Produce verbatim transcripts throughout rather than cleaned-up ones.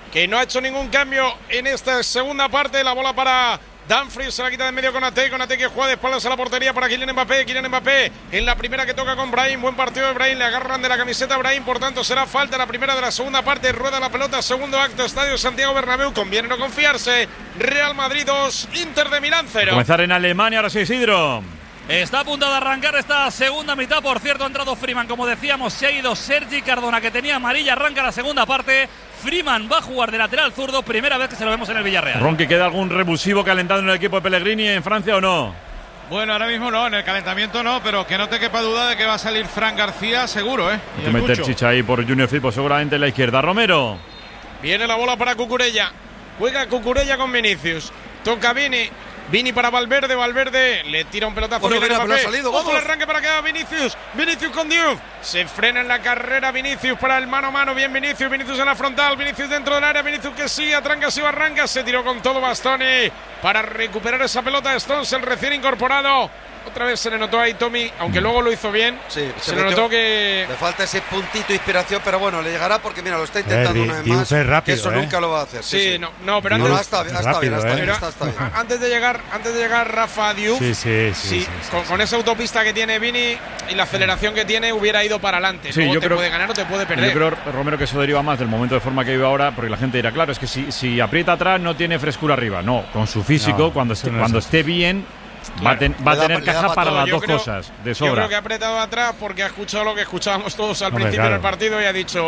que no ha hecho ningún cambio en esta segunda parte. La bola para Dumfries, se la quita de medio con Ate, con Ate que juega de espaldas a la portería para Kylian Mbappé. Kylian Mbappé en la primera que toca con Brahim, buen partido de Brahim, le agarran de la camiseta a Brahim, por tanto será falta la primera de la segunda parte. Rueda la pelota, segundo acto, Estadio Santiago Bernabéu, conviene no confiarse. Real Madrid dos, Inter de Milán cero. Comenzar en Alemania, ahora sí, Isidro. Está a punto de arrancar esta segunda mitad. Por cierto, ha entrado Freeman, como decíamos, se ha ido Sergi Cardona, que tenía amarilla. Arranca la segunda parte. Freeman va a jugar de lateral zurdo, primera vez que se lo vemos en el Villarreal. Ronqui, ¿queda algún revulsivo calentando en el equipo de Pellegrini en Francia o no? Bueno, ahora mismo no, en el calentamiento no, pero que no te quepa duda de que va a salir Fran García, seguro, ¿eh? Hay que meter Cucho. Chicha ahí por Junior Firpo, seguramente en la izquierda. Romero. Viene la bola para Cucurella. Juega Cucurella con Vinicius. Toca Vini. Vini para Valverde, Valverde le tira un pelotazo. Bueno, mira, pero ha salido, ojo el arranque para que haga Vinicius. Vinicius con Diouf. Se frena en la carrera Vinicius para el mano a mano. Bien Vinicius, Vinicius en la frontal. Vinicius dentro del área. Vinicius que sigue, atranca, sigue, arranca. Se tiró con todo Bastoni para recuperar esa pelota de Stones, el recién incorporado. Otra vez se le notó ahí Tommy, aunque luego lo hizo bien. Sí, se, se le notó que le falta ese puntito de inspiración, pero bueno, le llegará porque mira, lo está intentando eh, una vez más. Rápido, que eso eh. nunca lo va a hacer. Sí, sí, sí. no, no, pero no, antes, no, está bien, está bien, está bien, está bien. Antes de llegar, antes de llegar Rafa Diouf, sí, sí, sí, sí, sí, sí, con, sí. con esa autopista que tiene Vini y la aceleración que tiene, hubiera ido para adelante. Sí, Luego yo te creo, puede ganar o te puede perder. Yo creo, Romero, que eso deriva más del momento de forma que vive ahora, porque la gente dirá, claro, es que si, si aprieta atrás no tiene frescura arriba. No, con su físico, No, cuando, esté, no cuando es esté bien, claro, va a, ten, va a da, tener caja para, para las yo dos creo, cosas, de sobra. Yo creo que ha apretado atrás porque ha escuchado lo que escuchábamos todos al Hombre, principio claro. del partido y ha dicho,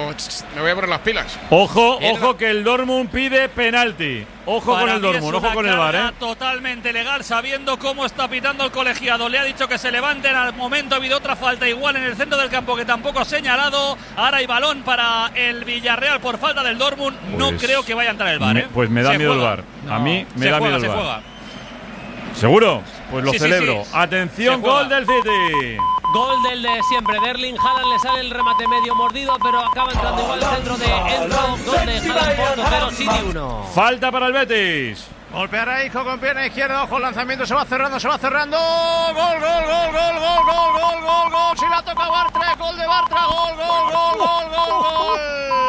me voy a poner las pilas. Ojo, Viene ojo la... que el Dortmund pide penalti. Ojo Para con el mí es Dortmund, una ojo con el V A R, ¿eh? Totalmente legal, sabiendo cómo está pitando el colegiado. Le ha dicho que se levanten. Al momento ha habido otra falta igual en el centro del campo que tampoco ha señalado. Ahora hay balón para el Villarreal por falta del Dortmund. Pues, no creo que vaya a entrar el V A R, ¿eh? Me, pues me da se miedo juega. el V A R. No, a mí me se da juega, miedo el se V A R. juega. ¿Seguro? Pues lo Sí, sí, celebro. sí. Atención, Se juega. gol del City. Gol del de siempre, de Erling Haaland, le sale el remate medio mordido, pero acaba entrando igual el centro de Enzo. Gol de Haaland, Porto cero, City uno. Falta para el Betis. Golpeará Isco con pierna izquierda, ojo, el lanzamiento se va cerrando, se va cerrando. Gol, gol, gol, gol, gol, gol, gol, gol, gol. Si la toca Bartra, gol de Bartra, gol, gol, gol, gol, gol, gol.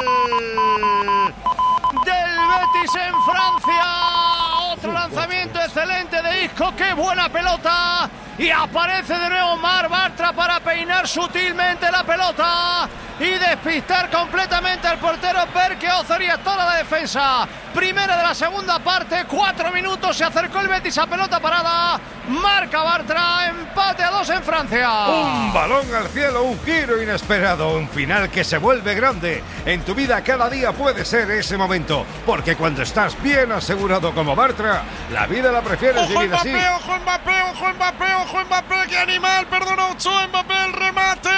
Del Betis en Francia. Otro lanzamiento excelente de Isco, qué buena pelota. Y aparece de nuevo Mar Bartra para peinar sutilmente la pelota y despistar completamente al portero Berke Ozoria, toda la defensa. Primera de la segunda parte, cuatro minutos, se acercó el Betis a pelota parada. Marca Bartra, empate a dos en Francia. Un balón al cielo, un giro inesperado, un final que se vuelve grande. En tu vida cada día puede ser ese momento, porque cuando estás bien asegurado como Bartra, la vida la prefieres Ojo vivir así. Mbappé, ojo Mbappé, ojo Mbappé, ojo Mbappé, qué animal, perdona Ochoa, Mbappé, el remate,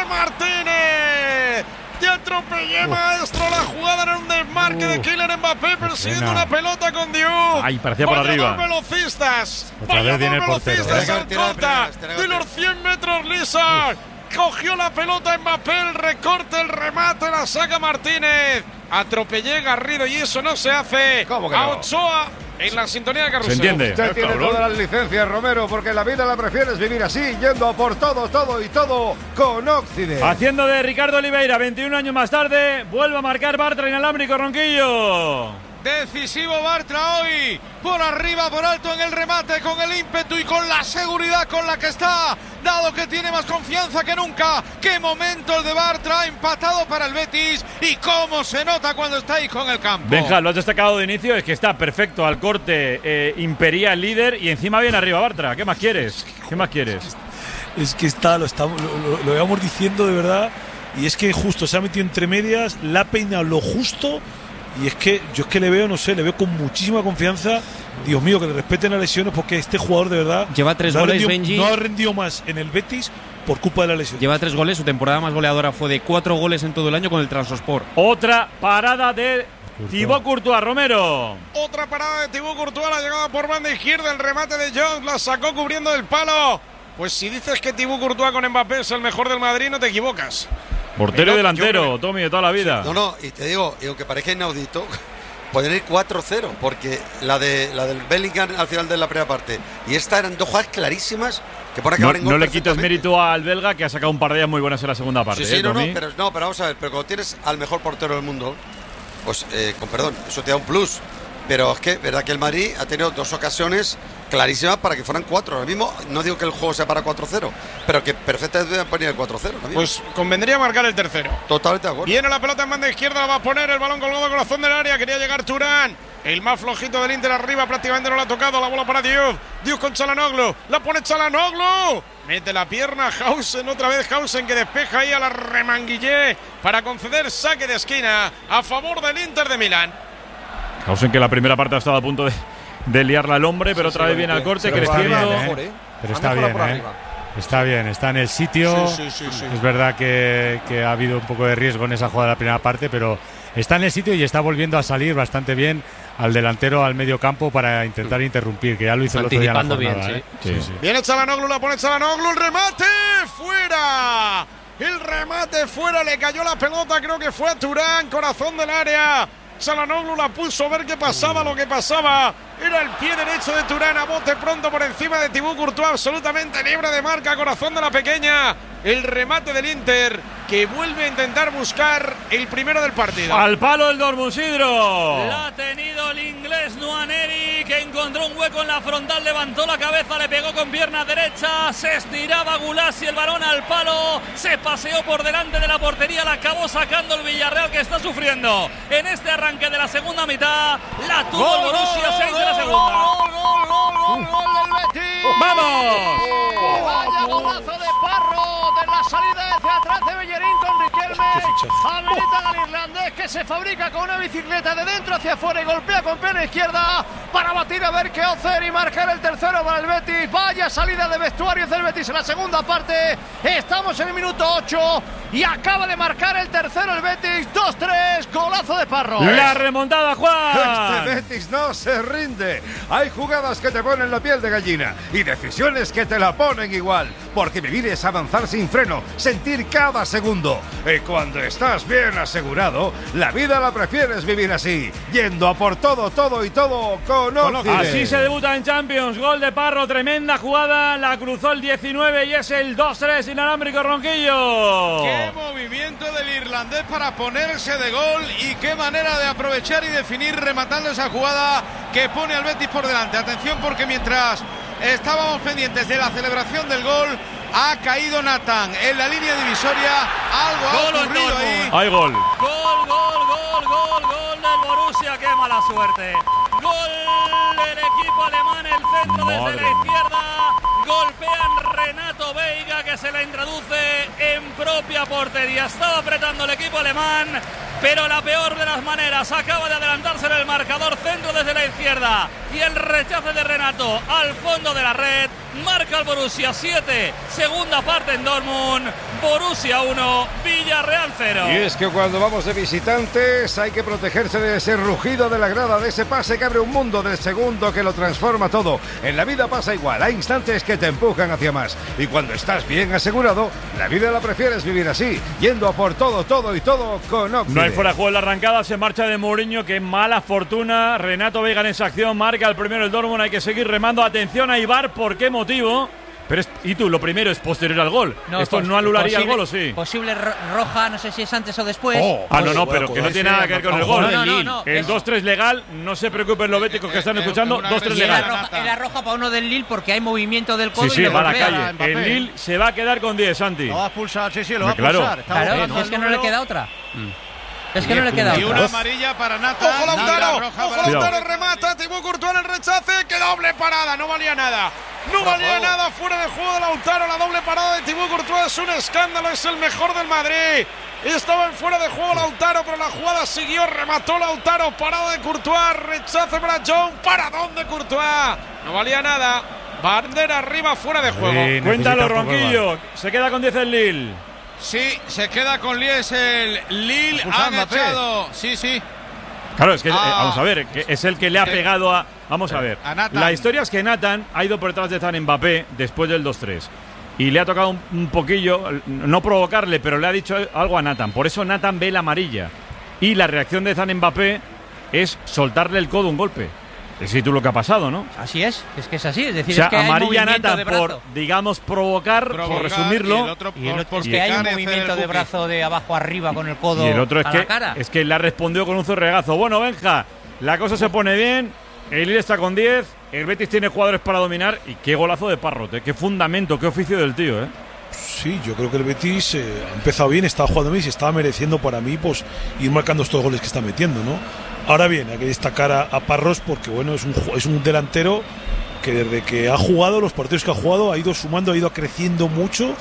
Martínez. Te atropellé, maestro, la jugada era un desmarque uh, de Kylian Mbappé persiguiendo una pelota con Diouf. Ay, parecía por Vaya arriba. Dos velocistas, Otra vaya vez viene dos el portero. velocistas Tiene al que haber tirado conta de primeras, tiene que de haber los cien metros lisas. Cogió la pelota Mbappé, el recorte, el remate, la saca Martínez. Atropellé Garrido y eso no se hace. ¿Cómo que a no? Ochoa en la sintonía de Carrusel. Se entiende. Usted Eh, tiene cabrón. todas las licencias, Romero, porque la vida la prefieres vivir así, yendo a por todo, todo y todo con Occident. Haciendo de Ricardo Oliveira, veintiún años más tarde, vuelve a marcar Bartra inalámbrico, Ronquillo. Decisivo Bartra hoy, por arriba, por alto en el remate, con el ímpetu y con la seguridad con la que está, dado que tiene más confianza que nunca. Qué momento el de Bartra, empatado para el Betis, y cómo se nota cuando está ahí con el campo. Benja, lo has destacado de inicio, es que está perfecto al corte, eh, imperial líder y encima bien arriba Bartra. ¿Qué más quieres? ¿Qué más quieres? Es que está, lo, estamos, lo, lo, lo íbamos diciendo de verdad, y es que justo se ha metido entre medias, la ha peinado lo justo. Y es que yo es que le veo, no sé, le veo con muchísima confianza. Dios mío, que le respeten las lesiones, porque este jugador de verdad lleva tres no goles, rendido, Benji. No ha rendido más en el Betis por culpa de la lesión. Lleva tres goles, su temporada más goleadora fue de cuatro goles en todo el año con el Trabzonspor. Otra parada de Thibaut Courtois, Romero. Otra parada de Thibaut Courtois, la llegada por banda izquierda, el remate de Jones, la sacó cubriendo el palo. Pues si dices que Thibaut Courtois con Mbappé es el mejor del Madrid, no te equivocas. Portero y No, delantero, creo... Tommy, de toda la vida. No, no, y te digo, y aunque parezca inaudito, pueden ir cuatro cero, porque la de la del Bellingham al final de la primera parte y esta eran dos jugadas clarísimas que por acabar No, en gol no le quites perfectamente. mérito al belga, que ha sacado un par de ellas muy buenas en la segunda parte. Sí, sí, ¿eh, no, no, Tommy? pero, no, pero vamos a ver, pero cuando tienes al mejor portero del mundo, pues eh, con perdón, eso te da un plus. Pero es que, verdad que el Madrid ha tenido dos ocasiones clarísimas para que fueran cuatro. Ahora mismo no digo que el juego sea para cuatro cero, pero que perfectamente ponía el cuatro cero. Pues convendría marcar el tercero. Totalmente de acuerdo. Viene la pelota en banda izquierda, la va a poner el balón colgado al corazón del área. Quería llegar Turán. El más flojito del Inter arriba, prácticamente no lo ha tocado. La bola para Diouf. Diouf con Çalhanoğlu. La pone Çalhanoğlu. Mete la pierna Hausen, otra vez Hausen que despeja ahí a la Remanguillé para conceder saque de esquina a favor del Inter de Milán. Hausen que la primera parte ha estado a punto de, de liarla al hombre, pero sí, otra sí, vez viene al corte, creciendo. Bien, ¿eh? Pero está bien, ¿eh? Está bien, está en el sitio. Sí, sí, sí, sí. Es verdad que, que ha habido un poco de riesgo en esa jugada de la primera parte, pero está en el sitio y está volviendo a salir bastante bien al delantero al medio campo para intentar interrumpir, que ya lo hizo el otro día en la jornada, bien, ¿eh? sí. Sí, sí. Viene Çalhanoğlu, la pone Çalhanoğlu, el remate fuera. El remate fuera, le cayó la pelota, creo que fue a Turán, corazón del área. Çalhanoğlu la puso a ver qué pasaba, lo que pasaba era el pie derecho de Turán a bote pronto por encima de Thibaut Courtois, absolutamente libre de marca, corazón de la pequeña. El remate del Inter que vuelve a intentar buscar el primero del partido. Al palo el Dortmund, Sidro. La ha tenido el inglés Nwaneri, que encontró un hueco en la frontal, levantó la cabeza, le pegó con pierna derecha, se estiraba Gulassi, el balón al palo, se paseó por delante de la portería, la acabó sacando el Villarreal, que está sufriendo en este arranque de la segunda mitad. La tuvo gol, el Borussia, seis de la segunda. Gol, gol, gol, gol, gol del Betis. ¡Vamos! Y vaya golazo de Parro de la salida hacia atrás de Bellerín con Riquelme. Habilita al irlandés, que se fabrica con una bicicleta de dentro hacia afuera y golpea con pierna izquierda para batir a ver qué hacer y marcar el tercero para el Betis. Vaya salida de vestuarios del Betis en la segunda parte. Estamos en el minuto ocho y acaba de marcar el tercero el Betis. dos tres, golazo de Parro. La remontada, Juan. Este Betis no se rinde. Hay jugadas que te ponen la piel de gallina y decisiones que te la ponen igual, porque vivir es avanzar sin freno, sentir cada segundo. Y cuando estás bien asegurado, la vida la prefieres vivir así, yendo a por todo, todo y todo con Occident. Así se debuta en Champions. Gol de Parro, tremenda jugada, la cruzó el diecinueve y es el dos tres inalámbrico, Ronquillo. Qué movimiento del irlandés para ponerse de gol y qué manera de aprovechar y definir rematando esa jugada que pone al Betis por delante. Atención, porque mientras estábamos pendientes de la celebración del gol, ha caído Nathan en la línea divisoria. Algo ha ocurrido ahí. Hay gol. Gol, gol, gol, gol, gol del Borussia. Qué mala suerte. Gol del equipo alemán, el centro desde Madre. la izquierda. Golpean Renato Veiga, que se la introduce en propia portería. Estaba apretando el equipo alemán, pero la peor de las maneras. Acaba de adelantarse en el marcador, centro desde la izquierda y el rechace de Renato al fondo de la red. Marca el Borussia, siete, segunda parte en Dortmund. Borussia uno, Villarreal cero. Y es que cuando vamos de visitantes hay que protegerse de ese rugido de la grada, de ese pase que abre un mundo, del segundo que lo transforma todo. En la vida pasa igual, hay instantes que te empujan hacia más. Y cuando estás bien asegurado, la vida la prefieres vivir así, yendo a por todo, todo y todo con Occident. No hay fuera de juego en la arrancada, se marcha de Mourinho, que mala fortuna. Renato Veiga en esa acción, marca el primero el Dortmund, hay que seguir remando. Atención a Ibar, ¿por qué motivo? Pero es, y tú, lo primero es posterior al gol. No, ¿Esto pos- no anularía posible, el gol o sí? Posible ro- roja, no sé si es antes o después. Oh, ah, no, no, pero que no tiene nada que ver con el gol. No, no, no, no. El dos tres legal, no se preocupen los béticos que están escuchando, dos tres Y era legal. roja, era roja para uno del Lille porque hay movimiento del codo Sí, sí, y le va a la golpea. calle. El Lille se va a quedar con diez, Santi. Lo va a expulsar, sí, sí, lo va a Claro. expulsar. Está Claro, buscando es el que no le número. queda otra. Es que no le queda Y otra. una amarilla para Nathan. ¡Ojo Lautaro! Roja ¡Ojo para- Lautaro! Remata, Thibaut Courtois en el rechace. ¡Qué doble parada! No valía nada. No valía nada fuera de juego de Lautaro. La doble parada de Thibaut Courtois es un escándalo. Es el mejor del Madrid. Estaba en fuera de juego Lautaro, pero la jugada siguió. Remató Lautaro. Parada de Courtois. Rechace para John. Paradón de Courtois. No valía nada. Bandera arriba, fuera de juego. Sí, cuéntalo, Ronquillo. Se queda con diez el Lille. Sí, se queda con Lies el Lille. Expulsado Han Mbappé. echado. Sí, sí. Claro, es que, eh, Ah. vamos a ver, que es el que le ha pegado a... Vamos a ver, A Nathan. la historia es que Nathan ha ido por detrás de Zan Mbappé después del dos tres. Y le ha tocado un, un poquillo, no provocarle, pero le ha dicho algo a Nathan. Por eso Nathan ve la amarilla. Y la reacción de Zan Mbappé es soltarle el codo un golpe. Sí, tú lo que ha pasado, ¿no? Así es, es que es así. Es decir, o sea, es que hay amarilla movimiento nata de brazo. por, digamos, provocar, Provocar, por resumirlo. y el otro Y el otro es por que hay un picar y hacer movimiento el de cookie. brazo de abajo arriba con el codo Y el otro es a que, la cara. es que le ha respondido con un zorregazo. Bueno, Benja, la cosa se pone bien. El Lille está con diez. El Betis tiene jugadores para dominar. Y qué golazo de Parrot, ¿eh? Qué fundamento, qué oficio del tío, ¿eh? Sí, yo creo que el Betis eh, ha empezado bien, estaba jugando bien y se estaba mereciendo para mí pues ir marcando estos goles que está metiendo, ¿no? Ahora bien, hay que destacar a, a Parros porque bueno, es un, es un delantero que desde que ha jugado, los partidos que ha jugado, ha ido sumando, ha ido creciendo mucho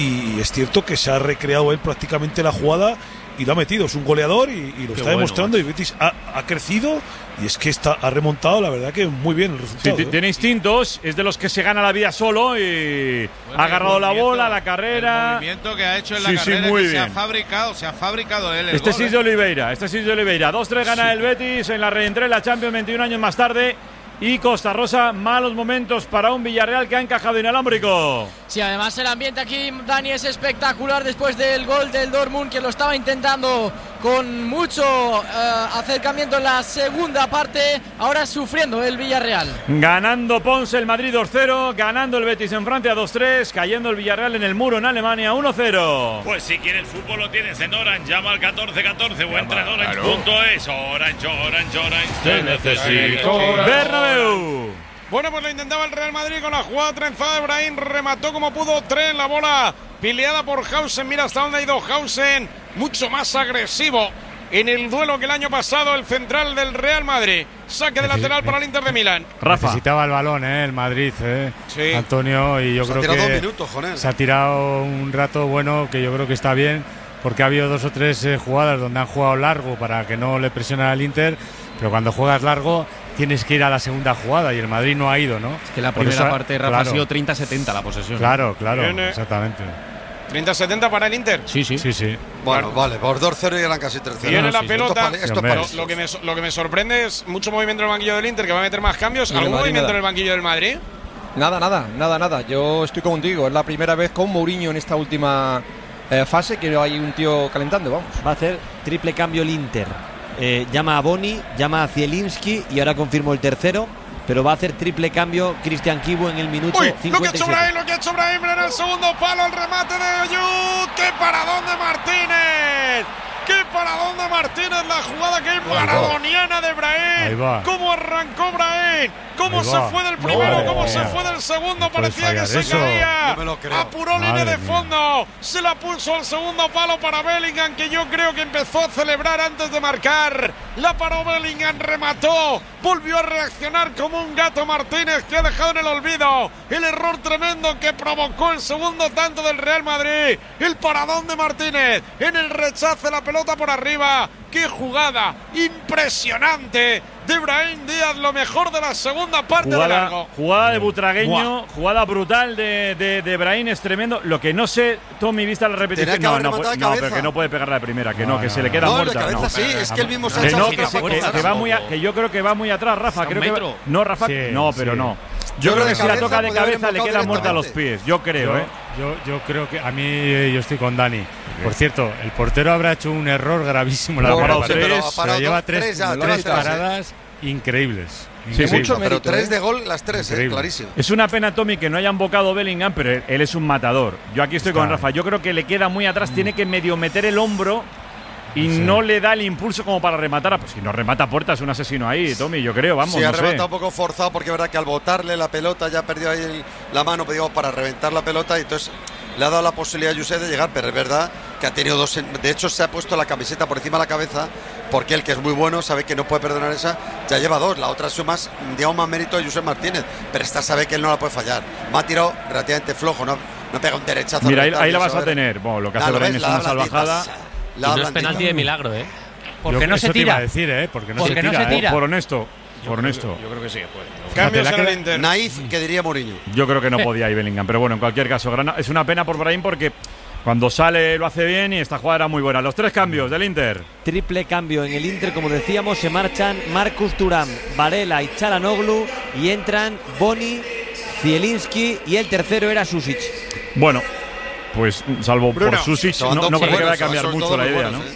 y es cierto que se ha recreado él prácticamente la jugada y lo ha metido, es un goleador y, y lo Qué está bueno, demostrando y el Betis ha, ha crecido y es que está, ha remontado, la verdad que muy bien el Sí, resultado. t- ¿eh? tiene instintos, es de los que se gana la vida solo y ha agarrado la bola, la carrera. El movimiento que ha hecho en la Sí, sí, carrera muy que se ha bien. fabricado, se ha fabricado él el Este gol, sí es ¿eh? de Oliveira, este sí es de Oliveira. dos tres gana el Betis en la reentrée de la Champions veintiún años más tarde. Y Costa Rosa, malos momentos para un Villarreal que ha encajado inalámbrico. Sí, además el ambiente aquí, Dani, es espectacular después del gol del Dortmund, que lo estaba intentando con mucho eh, acercamiento en la segunda parte, ahora sufriendo el Villarreal. Ganando Ponce el Madrid dos cero, ganando el Betis en Francia dos tres, cayendo el Villarreal en el muro en Alemania uno cero. Pues si quieres fútbol lo tienes en Orange, llama al catorce catorce o entra en orange claro. punto es. Orange, Orange, Orange, Te necesito. Bernabéu. Bueno, pues lo intentaba el Real Madrid con la jugada trenzada de Brahim, remató como pudo, tres la bola pileada por Hausen, mira hasta dónde ha ido Hausen, mucho más agresivo en el duelo que el año pasado, el central del Real Madrid, saque de lateral para el Inter de Milán. Necesitaba el balón, ¿eh? El Madrid, ¿eh? Sí. Antonio, y yo Se ha creo tirado que dos minutos con él. se ha tirado un rato bueno, que yo creo que está bien, porque ha habido dos o tres eh, jugadas donde han jugado largo para que no le presionen al Inter, pero cuando juegas largo tienes que ir a la segunda jugada y el Madrid no ha ido, ¿no? Es que la Por primera eso- parte, Rafa, claro, ha sido treinta setenta la posesión. Claro, claro, Viene. exactamente. treinta setenta para el Inter. Sí, sí. Sí, sí. Bueno, vale, por dos cero y eran casi tres cero. Viene la Sí, sí. pelota. Esto es pa- esto es Hombre. Lo, para- lo que me, so- lo que me sorprende es mucho movimiento en el banquillo del Inter, que va a meter más cambios. Y el ¿Algún Madrid movimiento nada. en el banquillo del Madrid? Nada, nada, nada, nada. Yo estoy contigo. Es la primera vez con Mourinho en esta última eh, fase que hay un tío calentando, vamos. Va a hacer triple cambio el Inter. Eh, llama a Boni, llama a Zielinski y ahora confirmó el tercero. Pero va a hacer triple cambio Cristian Kibu en el minuto Uy, lo que ha cincuenta y hecho siete. Brahim, lo que ha hecho Brahim en el segundo palo, el remate de Ayud. ¡Qué paradón de Martínez! ¡Qué paradón de Martínez! La jugada que es maradoniana de Ahí Brahim. va. ¿Cómo arrancó Brahim? ¿Cómo Ahí se va. fue del primero? No. ¿Cómo se fue del segundo? No puedes Parecía que fallar se eso. caía. No me lo creo. Apuró Madre línea de mía. fondo. Se la puso al segundo palo para Bellingham, que yo creo que empezó a celebrar antes de marcar. La paró Bellingham, remató. Volvió a reaccionar como un gato Martínez, que ha dejado en el olvido el error tremendo que provocó el segundo tanto del Real Madrid. El paradón de Martínez en el rechace, la pelota por arriba. ¡Qué jugada impresionante de Brahim Díaz! Lo mejor de la segunda parte de Jugada, largo. jugada de Butragueño, jugada brutal de, de, de Brahim, es tremendo. Lo que no sé, Tommy, vista la repetición. Tenía que No, haber no, rematado pu- de no, cabeza. pero que no puede pegar la primera, que no, No, que no, se le no. queda No, de muerta. cabeza no. sí, es que él mismo se ha Que echado no, otra que, se- por que- detrás. que va muy a- que yo creo que va muy atrás, Rafa. Está un Creo que va- metro. no, Rafa, Sí, no, pero sí. no. Yo Yo creo que de si la cabeza toca de podía haber cabeza le embocado queda muerta a los directamente. pies. Yo creo, yo, ¿eh? yo, yo creo que a mí eh, yo estoy con Dani. Por cierto, el portero habrá hecho un error gravísimo. La No, parada, no, sí, pero, pero ha pero parado lleva dos- tres, tres ya, tres tres ya, paradas increíbles. Sí, sí. mucho Pero mérito, tres ¿eh? de gol, las tres, eh, Increíble. clarísimo. Es una pena, Tommy, que no hayan bocado Bellingham, pero él, él es un matador. Yo aquí estoy con Está. Rafa. Yo creo que le queda muy atrás, tiene que medio meter el hombro y Sí. no le da el impulso como para rematar. a- Pues si no remata a puerta es un asesino ahí, Tommy, yo creo, vamos, Sí, ha no sé. rematado un poco forzado porque es verdad que al botarle la pelota ya perdió ahí el- la mano, digamos, para reventar la pelota y entonces le ha dado la posibilidad a José de llegar, pero es verdad que ha tenido dos. en- De hecho, se ha puesto la camiseta por encima de la cabeza porque él, que es muy bueno, sabe que no puede perdonar esa, ya lleva dos. La otra ha sido más, digamos, más mérito de José Martínez, pero esta sabe que él no la puede fallar. Me ha tirado relativamente flojo, no, no pega un derechazo. Mira, ahí, reventar, ahí la ya vas a sabe. tener. Bueno, lo que Ah, hace ¿lo Brahim ves? es La una blandita, salvajada. la Y no es blandita. penalti de milagro, ¿eh? Porque Yo- no eso se te iba a tira. decir, ¿eh? Porque no Porque se no tira. se ¿eh? tira. Por honesto, por honesto. Yo creo que sí, puede. Cambios la en el que- Inter. Naif, que diría Mourinho. Yo creo que no podía ir Bellingham, pero bueno, en cualquier caso, gran- es una pena por Brahim porque cuando sale lo hace bien y esta jugada era muy buena. Los tres cambios del Inter. Triple cambio en el Inter, como decíamos, se marchan Marcus Thuram, Varela y Çalhanoğlu y entran Boni, Zielinski y el tercero era Susic. Bueno, pues salvo Bruno, por Susic, Son no, dos no muy parece que vaya a buenos, cambiar son mucho todos la muy idea, buenos, ¿no? eh.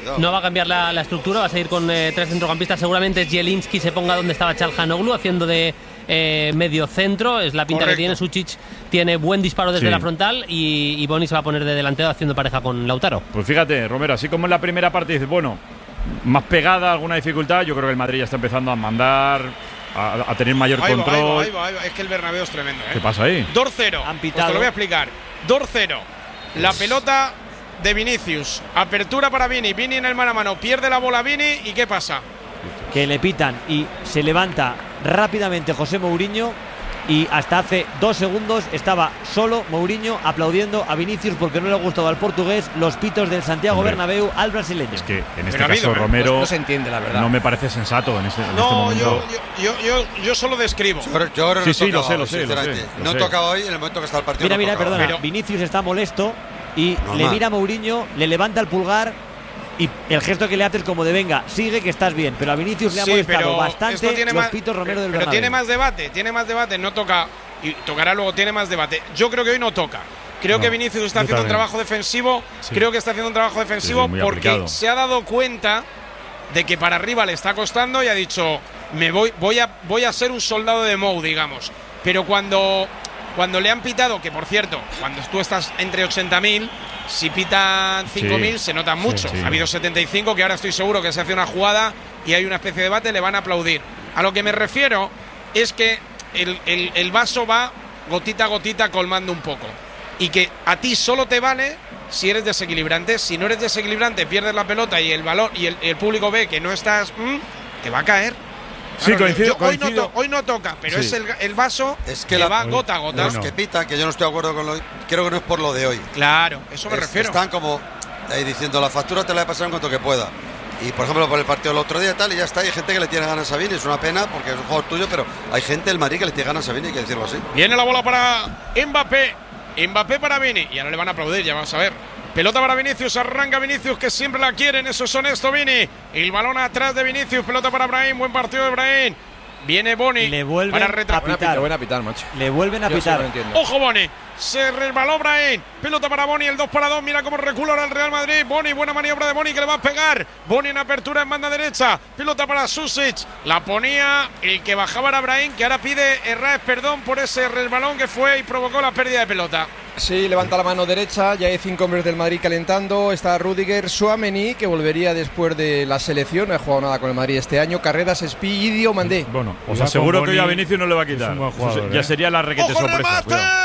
no va a cambiar la, la estructura, va a seguir con eh, tres centrocampistas. Seguramente Zielinski se ponga donde estaba Çalhanoğlu, haciendo de eh, medio centro. Es la pinta Correcto. que tiene. Sučić tiene buen disparo desde sí. la frontal y, y Boni se va a poner de delantero haciendo pareja con Lautaro. Pues fíjate, Romero, así como en la primera parte dices, bueno, más pegada, alguna dificultad, yo creo que el Madrid ya está empezando a mandar, a, a tener mayor ahí control. Va, ahí va, ahí va, ahí va. Es que el Bernabéu es tremendo, ¿eh? ¿Qué pasa ahí? dos cero. Pues te lo voy a explicar. dos cero. La pelota de Vinicius. Apertura para Vini. Vini en el mano a mano. Pierde la bola Vini. ¿Y qué pasa? Que le pitan y se levanta rápidamente José Mourinho. Y hasta hace dos segundos estaba solo Mourinho aplaudiendo a Vinicius porque no le ha gustado al portugués los pitos del Santiago Hombre, Bernabéu al brasileño. Es que en este caso Romero no, no se entiende, la verdad. No me parece sensato en este, en no, este momento. Yo, yo, yo, yo solo describo. Yo, yo creo sí, no sí, lo sé, hoy, lo sé, lo sé, lo No sé. tocaba hoy en el momento que está el partido. Mira, no mira, tocaba. perdona. Pero Vinicius está molesto y Normal. le mira a Mourinho, le levanta el pulgar. Y el gesto que le hace es como de venga, sigue que estás bien. Pero a Vinicius le ha sí, molestado bastante tiene los más, pitos Romero del Pero Bernabéu. tiene más debate, tiene más debate, no toca. Y tocará luego, tiene más debate. Yo creo que hoy no toca. Creo no, que Vinicius está haciendo también. un trabajo defensivo. Sí. Creo que está haciendo un trabajo defensivo sí, sí, porque aplicado. se ha dado cuenta de que para arriba le está costando y ha dicho, me voy, voy a, voy a ser un soldado de Mou, digamos. Pero cuando, cuando le han pitado, que por cierto, cuando tú estás entre ochenta mil, si pitan cinco mil sí, se notan mucho. Sí, sí. Ha habido setenta y cinco que ahora estoy seguro que se hace una jugada y hay una especie de debate, le van a aplaudir. A lo que me refiero es que el, el, el vaso va gotita a gotita colmando un poco. Y que a ti solo te vale si eres desequilibrante. Si no eres desequilibrante, pierdes la pelota y el balón y el, el público ve que no estás, mmm, te va a caer. Sí, claro, coincido, yo, hoy, coincido. No to, hoy no toca, pero sí. es el, el vaso es que, que la, va gota a gota. Los bueno. que pitan, que yo no estoy de acuerdo con lo. Creo que no es por lo de hoy. Claro, eso me es, refiero. Están como ahí diciendo la factura te la voy a pasar en cuanto que pueda. Y por ejemplo, por el partido del otro día y tal, y ya está. Hay gente que le tiene ganas a Vini, es una pena porque es un jugador tuyo, pero hay gente del Madrid que le tiene ganas a Vini, hay que decirlo así. Viene la bola para Mbappé. Mbappé para Vini. Y ahora le van a aplaudir, ya vamos a ver. Pelota para Vinicius, arranca Vinicius que siempre la quieren, eso es honesto Vini. El balón atrás de Vinicius, pelota para Brahim, buen partido de Brahim. Viene Boni le vuelven para a pitar. Le vuelven a pitar, macho. Le vuelven a pitar. Ojo Boni, se resbaló Brahim. Pelota para Boni, el dos para dos. Mira cómo recula ahora el Real Madrid. Boni, buena maniobra de Boni que le va a pegar. Boni en apertura en banda derecha. Pelota para Susic. La ponía el que bajaba era Brahim, que ahora pide Herrás perdón por ese resbalón que fue y provocó la pérdida de pelota. Sí, levanta la mano derecha, ya hay cinco hombres del Madrid calentando, está Rüdiger, Tchouaméni, que volvería después de la selección, no ha jugado nada con el Madrid este año, Carreras, Espí y Diomandé. Bueno, os aseguro que hoy a Vinicius no le va a quitar. Es un jugador, ¿eh? Ya sería la requete ¡Ojo, sorpresa.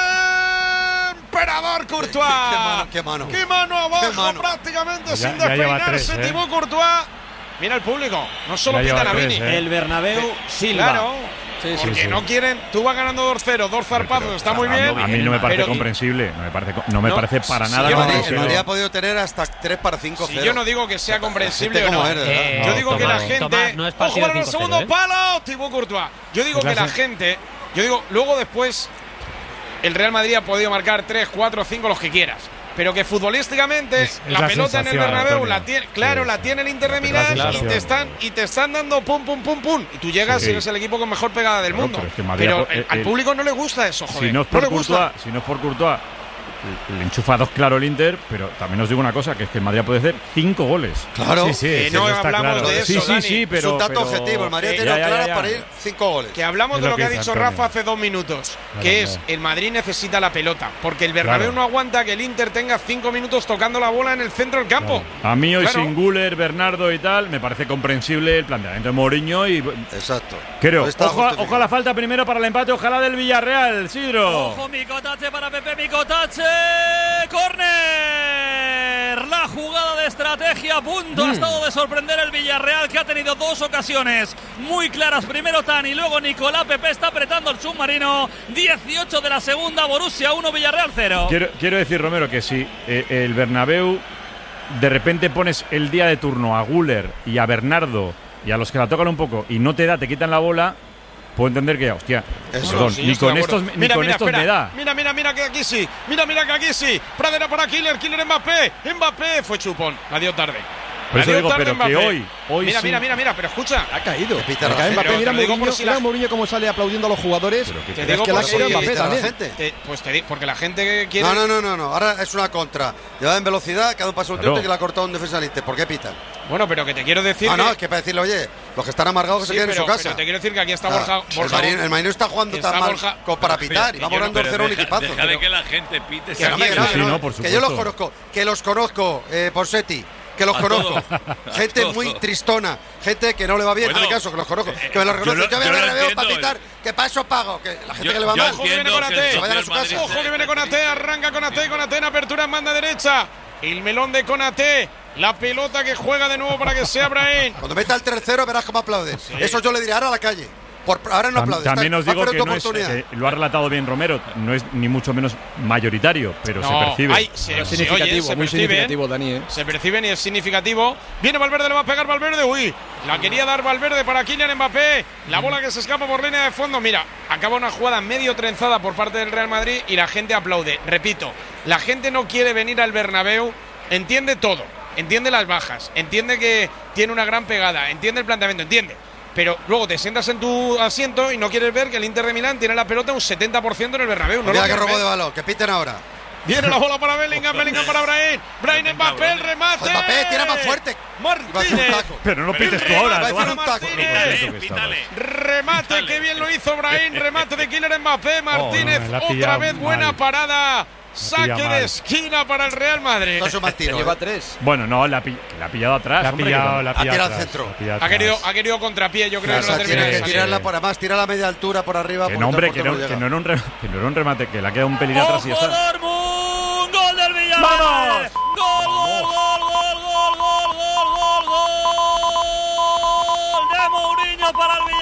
remate! Emperador Courtois. ¿Qué mano? ¿Qué mano? ¿Qué mano abajo? ¿Qué mano? Prácticamente ya, sin ya despeinarse, tres, ¿eh? Thibaut Courtois. Mira el público, no solo ya pitan a tres, Vini. ¿eh? El Bernabéu Silva. Claro. Sí, porque sí, sí. no quieren, tú vas ganando dos cero, dos zarpazos, pero, está muy bien. A mí no me parece pero, comprensible, no me parece, no me no, parece para si nada el comprensible. Madrid, el Madrid ha podido tener hasta tres para cinco cero. Si yo no digo que sea comprensible o no. Eres, eh, no, yo digo Tomás, que la gente. Tomás, no es ¡ojo para el segundo ¿eh? palo! Thibaut Courtois. Yo digo es que la se... gente. Yo digo, luego después. El Real Madrid ha podido marcar tres, cuatro, cinco, los que quieras. Pero que futbolísticamente es, es la, la pelota en el Bernabéu Antonio. la tiene, claro, sí, la sí. tiene el Inter de Milán claro. y te están y te están dando pum pum pum pum y tú llegas sí. y eres el equipo con mejor pegada del Claro, mundo. pero es que Madrid, pero el, el, al público no le gusta eso, joder. Si no es por no le Courtois, gusta. si no es por Courtois, le enchufa dos claro el Inter, pero también os digo una cosa, que es que el Madrid puede hacer cinco goles. Claro. Sí, sí, Eh, sí, no está hablamos claro. de eso, Sí, sí, Dani. sí, pero es un dato pero, objetivo. El Madrid eh, tiene ya, ya, clara ya. para ir cinco goles. Que hablamos Es de lo lo que que ha dice dicho Antonio. Rafa hace dos minutos, Claro, que es claro. el Madrid necesita la pelota, porque el Bernabéu Claro. no aguanta que el Inter tenga cinco minutos tocando la bola en el centro del campo. A mí hoy Claro. sin Güler, Bernardo y tal, me parece comprensible el planteamiento de Mourinho y Exacto. creo. Hoy está Ojo, justificado. ojo a la falta primero para el empate, ojalá del Villarreal, Sidro. Ojo, Micotache para Pepe Micotache. Córner. La jugada de estrategia a punto. Mm. Ha estado de sorprender el Villarreal, que ha tenido dos ocasiones muy claras. Primero Tan y luego Nicolás Pepe está apretando el submarino. dieciocho de la segunda, Borussia uno, Villarreal cero. Quiero, quiero decir, Romero, que si eh, el Bernabéu de repente pones el día de turno a Güler y a Bernardo y a los que la tocan un poco y no te da, te quitan la bola, puedo entender que, hostia, Eso, perdón, sí, yo ni estoy con de estos, acuerdo. ni Mira, con mira, estos espera. me da. Mira, mira, mira que aquí sí. Mira, mira que aquí sí. Pradera para Killer, Killer Mbappé. Mbappé fue chupón. La dio tarde. Por La eso dio digo, tarde pero Mbappé. que hoy, hoy Mira, sí. mira, mira, mira, pero escucha. Ha caído. Que pita Ha la caído gente. Mbappé. Mira Pero te digo Mourinho, por si mira la- Mourinho cómo sale aplaudiendo a los jugadores. Pero que- Te Es digo que la por ha caído si- Mbappé pita la también. gente. Te- pues te digo, porque la gente quiere. No, no, no, no, no. Ahora es una contra. Llevada en velocidad, cada un paso un Claro. tiempo que la ha cortado un defensa del Inter. ¿Por qué pitan? Bueno, pero que te quiero decir No, que... no, es que para decirle, oye, los que están amargados que Sí, se queden pero, en su casa. pero te quiero decir que aquí está Ah, Borja... Borja el Marín- el Marín está jugando que tan está mal Borja- como para pitar, y vamos ganando cero un equipazo. Déjale Pero- que la gente pite. Que no me si grave, quiere. ¿no? Que yo los conozco, que los conozco, eh, Porsetti, que los A conozco. todos. Gente A todos. muy tristona, gente que no le va bien, Bueno, hazme caso, que los conozco, eh, que me lo yo reconozco. lo- Yo me yo lo veo para entiendo. pitar, que para eso pago, que la gente Yo- que le va yo mal. Ojo que viene con Ate. Se vayan a su casa. Ojo que viene con Ate, arranca con Ate, con Ate en apertura en banda derecha. El melón de Konaté, la pelota que juega de nuevo para que sea Brahim. Cuando meta el tercero verás cómo aplaudes. Eso yo le diré ahora a la calle. Por, ahora no Tam- aplaudes. También está- os digo has que perdido no tu es, oportunidad. eh, lo ha relatado bien Romero, no es ni mucho menos mayoritario, pero No, se percibe. hay- se- Pero se significativo, oye, se muy percibe, significativo, Dani, ¿eh? Se perciben y es significativo. Viene Valverde, le va a pegar Valverde. Uy, la quería dar Valverde para Kylian Mbappé. La bola que se escapa por línea de fondo. Mira, acaba una jugada medio trenzada por parte del Real Madrid y la gente aplaude. Repito, la gente no quiere venir al Bernabéu, entiende todo, entiende las bajas, entiende que tiene una gran pegada, entiende el planteamiento, entiende. Pero luego te sientas en tu asiento y no quieres ver que el Inter de Milán tiene la pelota un setenta por ciento en el Bernabéu. No Mira lo que quieres robo ver. de balón, que piten ahora. Viene la bola para Bellingham, Bellingham para Brahim. Brahim Mbappé, el remate. Joder, Mbappé, tira más fuerte. Martínez. Iba a hacer un taco. Pero no El pites tú remate ahora. Va a tú hacer vas- un taco. Martínez. Remate, que bien lo hizo Brahim. Remate de Kylian Mbappé. Martínez, Oh, la ha otra pillado vez buena mal. parada. Saque pillado de mal. esquina para el Real Madrid. Esto es un mal tiro. Lleva ¿eh? tres. Bueno, no, la, pi- que la ha pillado atrás. La ha hombre, pillado, que- la ha Ha pillado tirado al atrás, centro. la ha pillado Ha querido, atrás. ha querido contrapié, yo creo O que sea, no termina tiene de que salir. tirarla por además, tira la media altura por arriba. Que porque no, hombre, el que portero no, que llega. no era un re- que no era un remate, que le ha quedado un pelín atrás y ya ¡Ojo, está. Dortmund! ¡Gol del Villarreal! ¡Vamos! ¡Gol, gol, gol, gol, gol, gol, gol, gol, gol! De Mourinho para el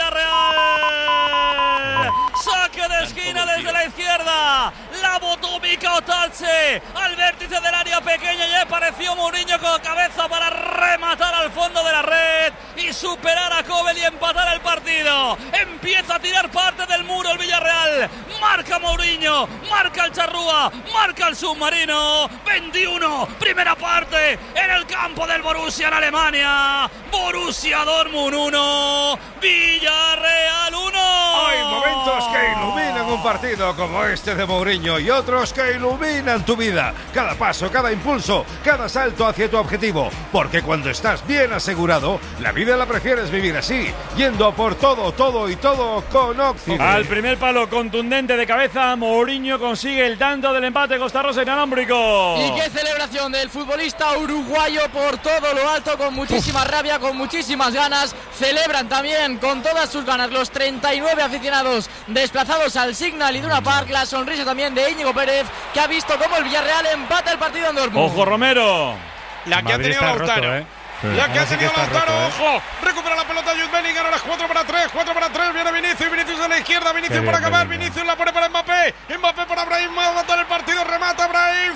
Villarreal. Saque de esquina desde la izquierda. La botó Mika Otalce al vértice del área pequeña y apareció Mourinho con cabeza para rematar al fondo de la red y superar a Kobel y empatar el partido. Empieza a tirar parte del muro el Villarreal. Marca Mourinho, marca el Charrúa, marca el submarino. veintiuno, primera parte en el campo del Borussia en Alemania. Borussia Dortmund uno, Villarreal uno. Hay momentos que iluminan un partido como este de Mourinho y otros que iluminan tu vida. Cada paso, cada impulso, cada salto hacia tu objetivo. Porque cuando estás bien asegurado, la vida la prefieres vivir así, yendo a por todo, todo y todo con Occidente. Al primer palo contundente de cabeza, Mourinho consigue el tanto del empate Costa Rosa inalámbrico. Y qué celebración del futbolista uruguayo por todo lo alto, con muchísima rabia, con muchísimas ganas. Celebran también con todas sus ganas los treinta y nueve aficionados desplazados al Signal Iduna Park. La sonrisa también de Íñigo Pérez, que ha visto cómo el Villarreal empata el partido en Dortmund. Ojo, Romero. La que ha Madrid tenido está Lautaro. roto, ¿eh? La que ha Ahora sí que tenido está Lautaro, roto, ¿eh? ojo. Recupera la pelota Jude Bellingham, ahora cuatro para tres, cuatro para tres. Viene Vinicius, Vinicius a la izquierda, Vinicius Qué para bien, acabar. Bellingham. Vinicius la pone para Mbappé. Mbappé para Brahim, va a matar el partido. Remata Brahim,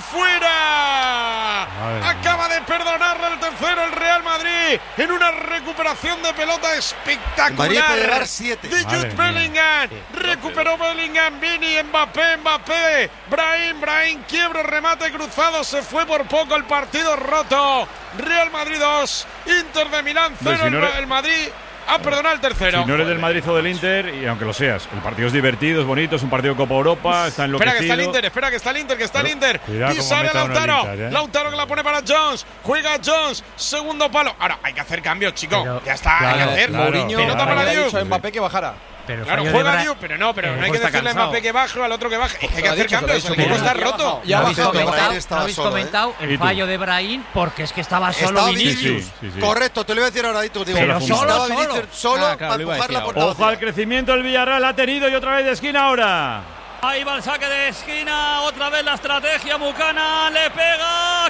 fuera. Madre Acaba de perdonarle el tercero el Real Madrid en una recuperación de pelota espectacular. Madrid puede llevar siete. De Madre Jude mía. Bellingham. Recuperó Bellingham, Vini, Mbappé, Mbappé. Brahim, Brahim, quiebro, remate cruzado. Se fue por poco el partido roto. Real Madrid dos, Inter de Milán Pues cero. si no el, eres- el Madrid ha perdonado el tercero. Si no eres del Madrid o del Inter, y aunque lo seas, el partido es divertido, es bonito, es un partido de Copa Europa, está Espera enloquecido. que está el Inter, espera que está el Inter, que está el Inter. Cuidado Y cómo sale meta uno el Lautaro. Inter, ¿eh? Lautaro que la pone para Jones. Juega Jones, segundo palo. Ahora hay que hacer cambios, chicos. Pero- Ya está, hay que Claro, hacer. claro, Mourinho Pelota claro. para le ha Diu. dicho a Mbappé que bajara. Pero Claro, fallo de juega Bra- Diu, pero no, pero no hay que está decirle a cansado. Mbappé que baje o al otro que baje. Es que hay Te que lo ha hacer dicho, te lo ha cambios. dicho El equipo Mourinho. está Ya ha roto. bajado. Ya ha habéis bajado, Brahim comentado, estaba ¿no habéis solo, ¿eh? comentado ¿Y el tú? fallo de Brahim? Porque es que estaba solo Estaba Vinicius. Vinicius. Sí, sí, sí. Correcto, te lo iba a decir ahora. Digo, Pero estaba solo, Vinicius solo. solo Ah, claro, para lo iba a empujarla decir por ahora. Ojo al crecimiento del Villarreal, ha tenido y otra vez de esquina ahora. Ahí va el saque de esquina, otra vez la estrategia Buchanan, le pega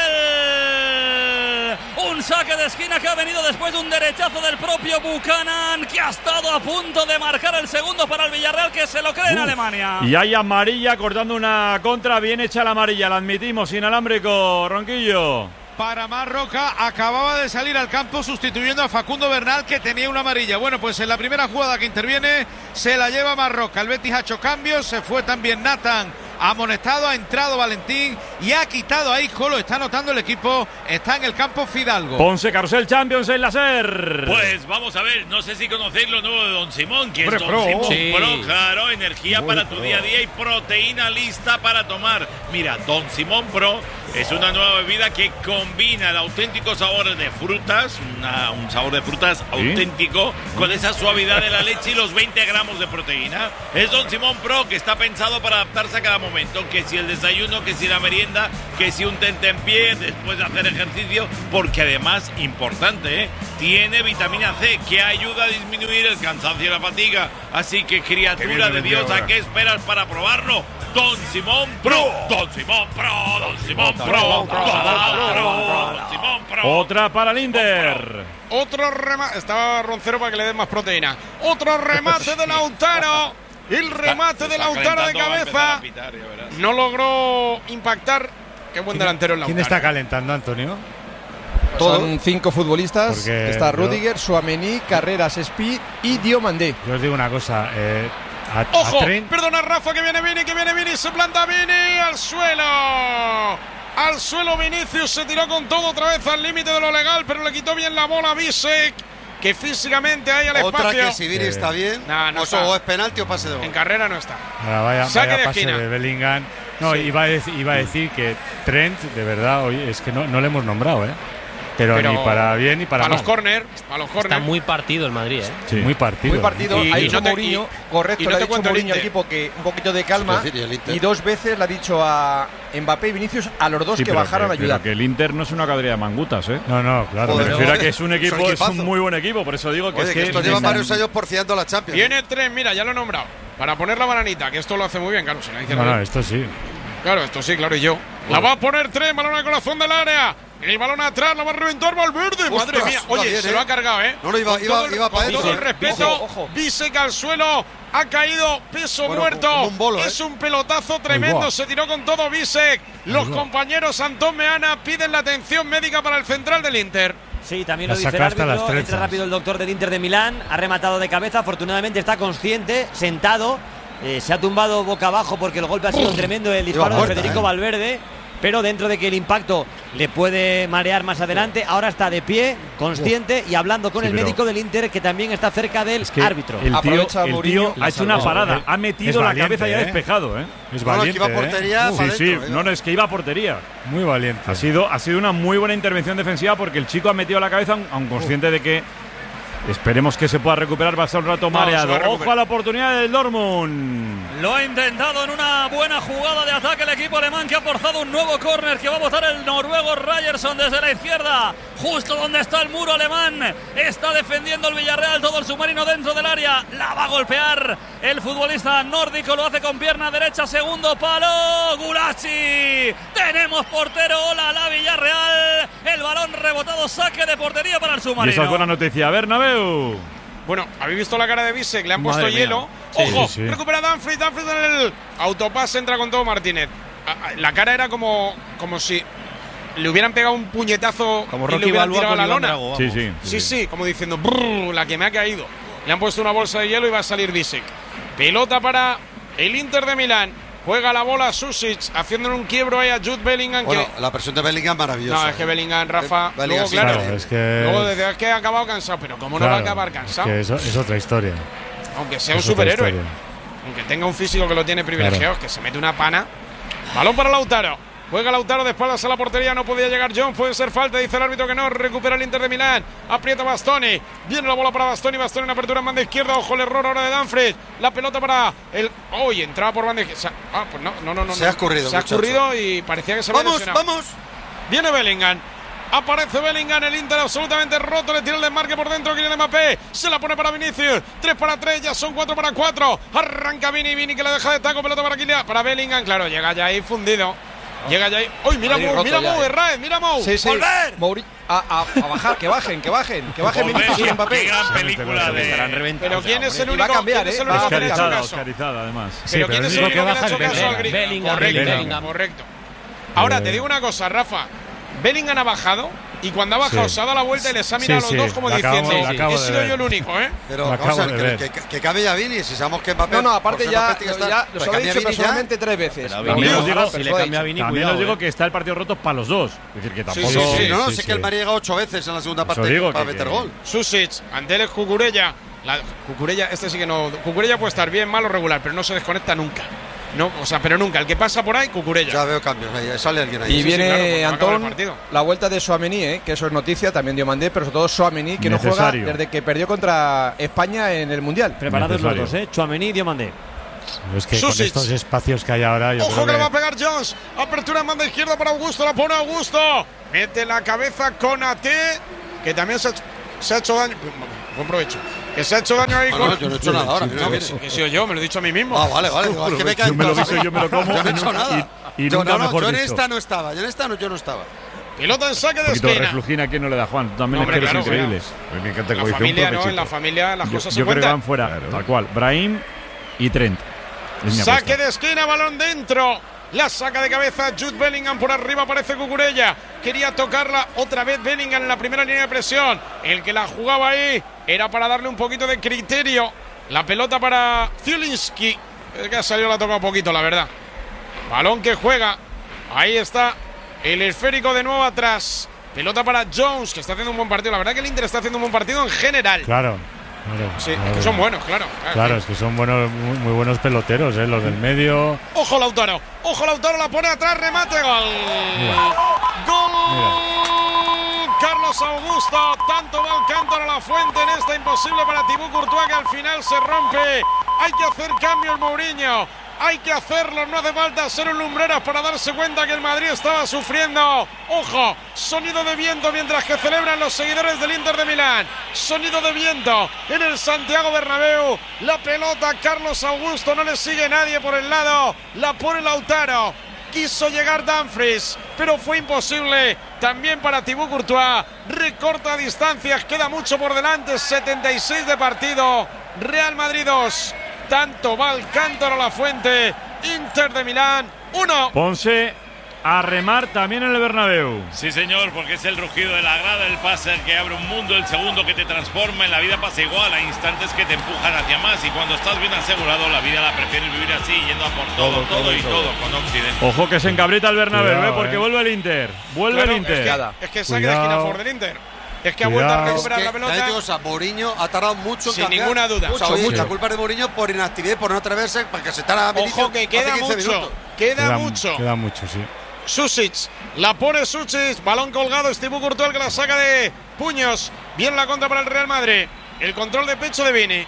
Kobel. Un saque de esquina que ha venido después de un derechazo del propio Buchanan, que ha estado a punto de marcar el segundo para el Villarreal, que se lo cree en Alemania. Y hay amarilla cortando una contra, bien hecha la amarilla, la admitimos, inalámbrico, Ronquillo. Para Marroca, acababa de salir al campo sustituyendo a Facundo Bernal, que tenía una amarilla. Bueno, pues en la primera jugada que interviene se la lleva Marroca. El Betis ha hecho cambios, se fue también Nathan amonestado, ha entrado Valentín y ha quitado a Isco. Lo está anotando el equipo. Está en el campo Fidalgo. Ponce Carrusel Champions en la SER. Pues vamos a ver, no sé si conocéis lo nuevo de Don Simón, que Hombre, es Don pro. Simón Sí. Pro, claro, energía Muy para pro. tu día a día y proteína lista para tomar. Mira, Don Simón Pro es una nueva bebida que combina el auténtico sabor de frutas, una- un sabor de frutas auténtico, con esa suavidad de la leche y los veinte gramos de proteína. Es Don Simón Pro, que está pensado para adaptarse a cada momento, que si el desayuno, que si la merienda, que si un tentempié después de hacer ejercicio, porque además, importante, ¿eh? tiene vitamina C, que ayuda a disminuir el cansancio y la fatiga. Así que, Qué criatura bien de lo Dios, vendió ¿a ahora. qué esperas para probarlo? Don Simón Pro, Don Simón Pro, Don Simón Pro, Don Simón Pro, Don Simón Pro. Otra para el Inter. Otro remate. Estaba Roncero para que le den más proteína. Otro remate de Lautaro. El remate de Lautaro de cabeza. No logró impactar. Qué buen delantero el Lautaro. ¿Quién está calentando, Antonio? Son cinco futbolistas. Porque Está yo- Rudiger, Tchouaméni, Carreras, Speed y Diomandé. Yo os digo una cosa. Eh, a, Ojo, a Trent, perdona Rafa, que viene Vini, que viene Vini, se planta Vini al suelo. Al suelo Vinicius, se tiró con todo otra vez al límite de lo legal, pero le quitó bien la bola a Bisek, que físicamente hay al Otra espacio. que si Vini está bien, No, no o, está. o es penalti o pase de gol. En carrera no está. ahora vaya, Saque vaya de pase esquina. de Bellingham. No, Sí. iba, a decir, iba a decir que Trent, de verdad, hoy es que no, no le hemos nombrado, ¿eh? Pero, Pero ni para bien ni para a mal. los córner, a los córner. Está muy partido el Madrid, ¿eh? Sí. Muy partido. Muy partido. Y- ha y dicho no te- Mourinho, y- correcto, y no le ha te dicho cuento el Mourinho al Inter. equipo que un poquito de calma. Es decir, y el Inter. Y dos veces le ha dicho a Mbappé y Vinicius, a los dos Sí, que pero bajaron a pero ayudar. que el Inter no es una cuadrilla de mangutas, ¿eh? No, no, claro. Me Joder, refiero a no. que es un Es equipo, un es un equipazo. muy buen equipo, por eso digo que Oye, es que que. estos llevan desde- varios años porfiando la Champions. Viene tres, mira, ya lo he nombrado. Para poner la bananita, que esto lo hace muy bien, claro. Si no dice No, nada. no, esto sí. Claro, esto sí, claro, y yo. La va a poner tres, balón al corazón del área. El balón atrás, la va a reventar Valverde. Madre Ostras, mía. va Oye, bien, se ¿eh? lo ha cargado, ¿eh? No, no, iba- Con iba- todo el- iba pa' con él. todo el Ojo, respeto, ojo. Bisek al suelo. Ha caído peso Bueno, muerto. como un bolo, ¿eh? Es un pelotazo tremendo. va. Se tiró con todo Bisek. Los va. compañeros Antón Meana piden la atención médica para el central del Inter. Sí, también La lo dice el saca hasta las árbitro. trenzas. Entra rápido el doctor del Inter de Milán. Ha rematado de cabeza. Afortunadamente está consciente, sentado. Eh, se ha tumbado boca abajo porque el golpe ha sido tremendo. El disparo muerta, de Federico ¿eh? Valverde. Pero dentro de que el impacto le puede marear más adelante, ahora está de pie, consciente y hablando con Sí, el pero- médico del Inter, que también está cerca del Es que árbitro. El tío, Aprovecha el Mourinho, tío la ha hecho una salva. parada. Es Ha metido la valiente, cabeza y ha ¿eh? despejado, ¿eh? Es No, no, valiente. que iba a portería, ¿eh? para Sí, sí, adentro, no, no, es que iba a portería. Muy valiente. Ha sido, ha sido una muy buena intervención defensiva porque el chico ha metido la cabeza, aun- aun consciente de que esperemos que se pueda recuperar. Va a estar un rato No, se mareado. va a recuperar. Ojo a la oportunidad del Dortmund. Lo ha intentado en una buena jugada de ataque el equipo alemán, que ha forzado un nuevo córner que va a botar el noruego Ryerson desde la izquierda, justo donde está el muro alemán. Está defendiendo el Villarreal, todo el submarino dentro del área. La va a golpear el futbolista nórdico, lo hace con pierna derecha, segundo palo. Gulacsi. Tenemos portero, hola la Villarreal. El balón rebotado, saque de portería para el Y submarino. esa es buena noticia. Bernabéu. Bueno, habéis visto la cara de Bisek, le han Madre puesto mía. hielo. Sí, Ojo, sí, sí. recupera Danfries, Danfries en el autopase, entra con todo Martínez. A- a- La cara era como, como si le hubieran pegado un puñetazo Como y le Rocky hubieran Balboa tirado a con la Iván lona. Drago, Sí, vamos. sí. Sí, sí, como diciendo, "Brrr, la que me ha caído". Le han puesto una bolsa de hielo y va a salir Bisek. Pelota para el Inter de Milán. Juega la bola Susic, haciéndole un quiebro ahí a Jude Bellingham. Bueno, que... la presión de Bellingham maravillosa. No, es que Bellingham, Rafa, Eh, Bellingham luego, sí, claro, Claro, es que- luego desde que ha acabado cansado, pero ¿cómo no va a Claro, acabar es cansado? que eso es otra historia. Aunque sea un Es otra superhéroe, historia. aunque tenga un físico que lo tiene privilegiado, es que se mete una pana. Balón para Lautaro. Juega Lautaro de espaldas a la portería, no podía llegar John, puede ser falta, dice el árbitro que no, recupera el Inter de Milán, aprieta Bastoni, viene la bola para Bastoni, Bastoni en apertura en banda izquierda, ojo el error ahora de Danfries, la pelota para el... ¡Uy! entraba por banda izquierda. Ah, pues no, no, no, no. Se no. ha escurrido, Se ha muchacho. escurrido y parecía que se había Vamos, lesionado. vamos. Viene Bellingham. Aparece Bellingham, el Inter absolutamente roto, le tira el desmarque por dentro, Kylian Mbappé, se la pone para Vinicius, tres para tres, ya son cuatro para cuatro, arranca Vini, Vini que le deja de taco, pelota para Kylian, para Bellingham, claro, llega ya ahí fundido, llega ya ahí, ¡uy, mira Madrid Mou, roto mira ya, Mou, eh. Herráez, mira Mou! Sí, sí. ¡Volver! Mouri- a, a- a bajar, que bajen, que bajen, que bajen Volver, Vinicius y qué Mbappé. gran película de... Pero ¿quién es el Y va a único, cambiar, ¿quién es eh, el va a único que le ha hecho Oscarizada, caso? oscarizada, además. Sí, Pero pero ¿quién el es el único único que que le ha baja hecho es caso al Bellingham. gringo? Bellingham, Correcto, Bellingham. correcto. Ahora, Eh. te digo una cosa, Rafa, Bellingham ha bajado y cuando ha bajado Sí. se ha dado la vuelta y les ha mirado Sí, a los sí, dos como la diciendo, acabo- la acabo he de sido ver. yo el único, ¿eh? Pero Lo vamos a acabo ver, de que, ver. que, que cabe ya Vini, si sabemos que Mbappé. No, no, aparte por ser ya, Mbappé tiene que estar- ya pues os lo he cambia dicho Vini ya. personalmente tres veces. Pero Vini, También no, os digo, Rafa, si os le lo he cambia a dicho. Vini, También cuidado, os digo eh. que está el partido roto para los dos. Es decir, que Sí, tampoco. sí, sí, Sí, no, no, sí, sé sí. que el Madrid llega ocho veces en la segunda Eso parte digo para que- meter que- gol. Susic, Andele Cucurella. La, Cucurella, este sí que no. Cucurella puede estar bien, mal o regular, pero no se desconecta nunca. No, o sea, pero nunca. El que pasa por ahí, Cucurella. Ya veo cambios, ahí sale alguien ahí. Y Sí, sí, viene claro, porque va a acabar el Antón, partido. la vuelta de Tchouaméni, ¿eh? Que eso es noticia, también dio Mandé, pero sobre todo Tchouaméni, que no Necesario. juega desde que perdió contra España en el Mundial. Preparados los Necesario. dos, ¿eh? Tchouaméni y Diomandé. Es que con Susic. estos espacios que hay ahora, yo Ojo creo que le va a que. pegar Jones. Apertura en banda izquierda para Augusto. La pone Augusto. Mete la cabeza con A T. Que también se ha, hecho- se ha hecho daño. Buen provecho. Que se ha hecho daño ahí No, con. no, yo no he hecho nada ahora. No, mira, que, mira. que he sido yo, me lo he dicho a mí mismo. Ah, vale, vale. Es que me cae Yo me lo en guiso y yo me lo como. Yo no he y hecho nu- nada. Y, y Yo nunca no, no, mejor yo en dicho. esta no estaba. Yo en esta no, yo no estaba. Pelota en saque Un de poquito de esquina. reflujina, ¿a quién no le da Juan? Tú también No, es que hombre, eres claro, increíble. claro. Me encanta En como la dice un familia, ¿no? provechito. En la familia las Yo, cosas yo se creo que cuentan. van fuera, Claro. tal cual. Brahim y Trent. Es mi Saque apuesta. de esquina, balón dentro. La saca de cabeza Jude Bellingham, por arriba aparece Cucurella. Quería tocarla otra vez Bellingham en la primera línea de presión. El que la jugaba ahí era para darle un poquito de criterio. La pelota para Zielinski. El que ha salido la ha tocado un poquito, la verdad. Balón que juega. Ahí está el esférico de nuevo atrás. Pelota para Jones, que está haciendo un buen partido. La verdad que el Inter está haciendo un buen partido en general. Claro. Claro, Sí, claro. es que son buenos, claro. Claro, es que son buenos, muy, muy buenos peloteros, ¿eh? Los del medio. Ojo Lautaro, ojo Lautaro, la pone atrás, remate, gol. Gol. Carlos Augusto, tanto va el cántaro a la fuente en esta imposible para Thibaut Courtois que al final se rompe. Hay que hacer cambio el Mourinho. Hay que hacerlo, no hace falta ser un lumbreras para darse cuenta que el Madrid estaba sufriendo. Ojo, sonido de viento mientras que celebran los seguidores del Inter de Milán. Sonido de viento en el Santiago Bernabéu. La pelota, Carlos Augusto, no le sigue nadie por el lado. La pone Lautaro. Quiso llegar Dumfries, pero fue imposible. También para Thibaut Courtois. Recorta distancias, queda mucho por delante. setenta y seis de partido. Real Madrid dos. Tanto va el cántaro a la fuente. Inter de Milán uno. Ponce a remar también en el Bernabéu. Sí, señor, porque es el rugido de la grada, el pase que abre un mundo, el segundo que te transforma. En la vida pasa igual, hay instantes que te empujan hacia más. Y cuando estás bien asegurado, la vida la prefieres vivir así, yendo a por todo, todo, todo, todo y todo. todo, con Occidente. Ojo que se encabrita el Bernabéu, Cuidado, ¿eh? Porque eh. vuelve el Inter. Vuelve Claro, el Inter. Es que, es que saque de esquina a Cuidado. favor del Inter. Es que ha Cuidado. vuelto a Es recuperar que, la también te digo, pelota. o sea, Mourinho ha tardado mucho en Sin cambiar. ninguna duda. O sea, Mucho, oye, mucho. la culpa es de Mourinho por inactividad, por no atreverse, para que se estará Ojo que queda mucho. Queda, mucho. Queda mucho, sí. Susic, la pone Susic, balón colgado, Thibaut Courtois que la saca de puños. Bien la contra para el Real Madrid. El control de pecho de Vini.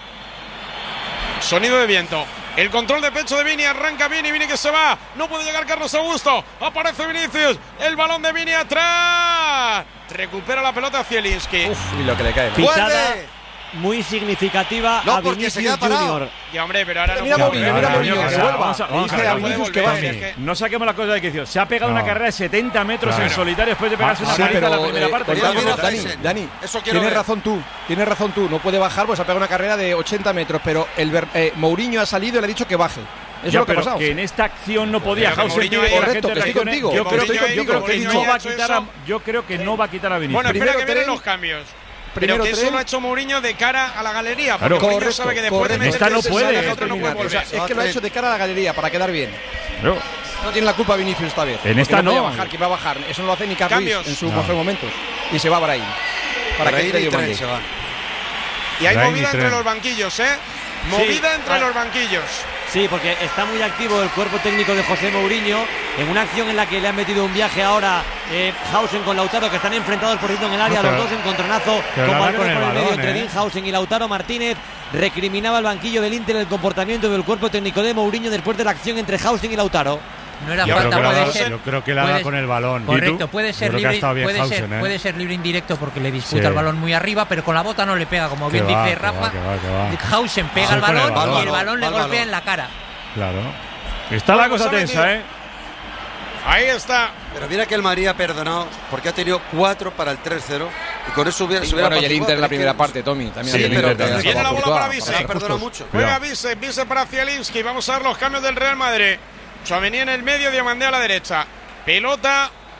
Sonido de viento. El control de pecho de Vini, arranca Vini, Vini que se va. No puede llegar Carlos Augusto. Aparece Vinicius. El balón de Vini atrás. Recupera la pelota Zielinski. Uf, y lo que le cae. Pitada muy significativa No, a porque se Vinicius queda parado. Junior. Ya, hombre, pero ahora no Mira puede Mourinho, volver. mira Ahora, Mourinho, Mourinho, que que vuelva. vamos a- Le vamos dije a ver, a no puede Vinicius que volver, baje. es que- No saquemos las cosas de quicio. Se ha pegado No. una carrera de setenta metros Claro. en solitario después de pegarse una Sí, paliza en la pero primera eh, parte. Mira, Dani, mira, Dani, Tyson. Dani, Eso quiero tienes ver. razón tú, tienes razón tú, no puede bajar, pues ha pegado una carrera de ochenta metros, pero el Ber- eh, Mourinho ha salido y le ha dicho que baje. Eso es Ya, lo que ha pero pasado. que en esta acción no podía. Pero que Hausen Mourinho pide ahí- que la Correcto, gente que estoy reaccione. contigo, Yo que creo estoy que- contigo, yo creo que que Mourinho no haya va a hecho quitar a- eso. yo creo que no va a quitar a Vinicius. Bueno, espera Primero que vienen tren. los cambios. Primero Pero que eso tren. lo ha hecho Mourinho de cara a la galería. Porque Claro. Mourinho Correcto, sabe que después de correcto. meter Esta no ese puede, saque, esta otro no puede terminar. O sea, volver. es que lo ha hecho de cara a la galería para quedar bien. Pero, No tiene la culpa Vinicius esta vez. En porque esta no. podía no. bajar, que va a bajar. Eso no lo hace ni Carlos Cambios. en sus No. mejores momentos. Y se va Brahim. Para que Para ir entre y Diomandé. tren se van. Y hay Brahim y movida entre Tren. los banquillos, ¿eh? Movida entre ah. los banquillos. Sí, porque está muy activo el cuerpo técnico de José Mourinho en una acción en la que le han metido un viaje ahora eh, Hausen con Lautaro, que están enfrentados por cierto en el área, No, pero- los dos encontronazo pero con nada balones con el por el medio balón, entre ¿eh? Dinhausen y Lautaro Martínez. Recriminaba el banquillo del Inter el comportamiento del cuerpo técnico de Mourinho después de la acción entre Hausen y Lautaro. No era Yo creo falta, que la puede da- ser. yo creo que la da puede- con el balón. ¿Y tú? Correcto, puede Yo ser creo que ha libre, estado bien puede, Hausen, ser, ¿eh? puede ser libre indirecto porque le disputa Sí. el balón muy arriba, pero con la bota no le pega, como Que bien va, dice que Rafa. va, que va, que va. Hausen pega Ah, el con el balón balón. y el balón le Va el golpea balón. en la cara. Claro. está la Bueno, cosa se ha tensa, metido. ¿eh? Ahí está. Pero mira que el Madrid ha perdonado porque ha tenido cuatro para el tres cero y con eso hubiera, se hubiera Bueno, y el apaciguado, Inter en la pero es primera que- parte, Tommy. También Sí, ha tenido pero que haber viene la salvado bola Courtois, para Vise. para ser Ha perdonado justos. mucho. Juega Vise, Vise para Zielinski. Vamos a ver los cambios del Real Madrid. Tchouaméni en el medio, Diomandé a la derecha. Pelota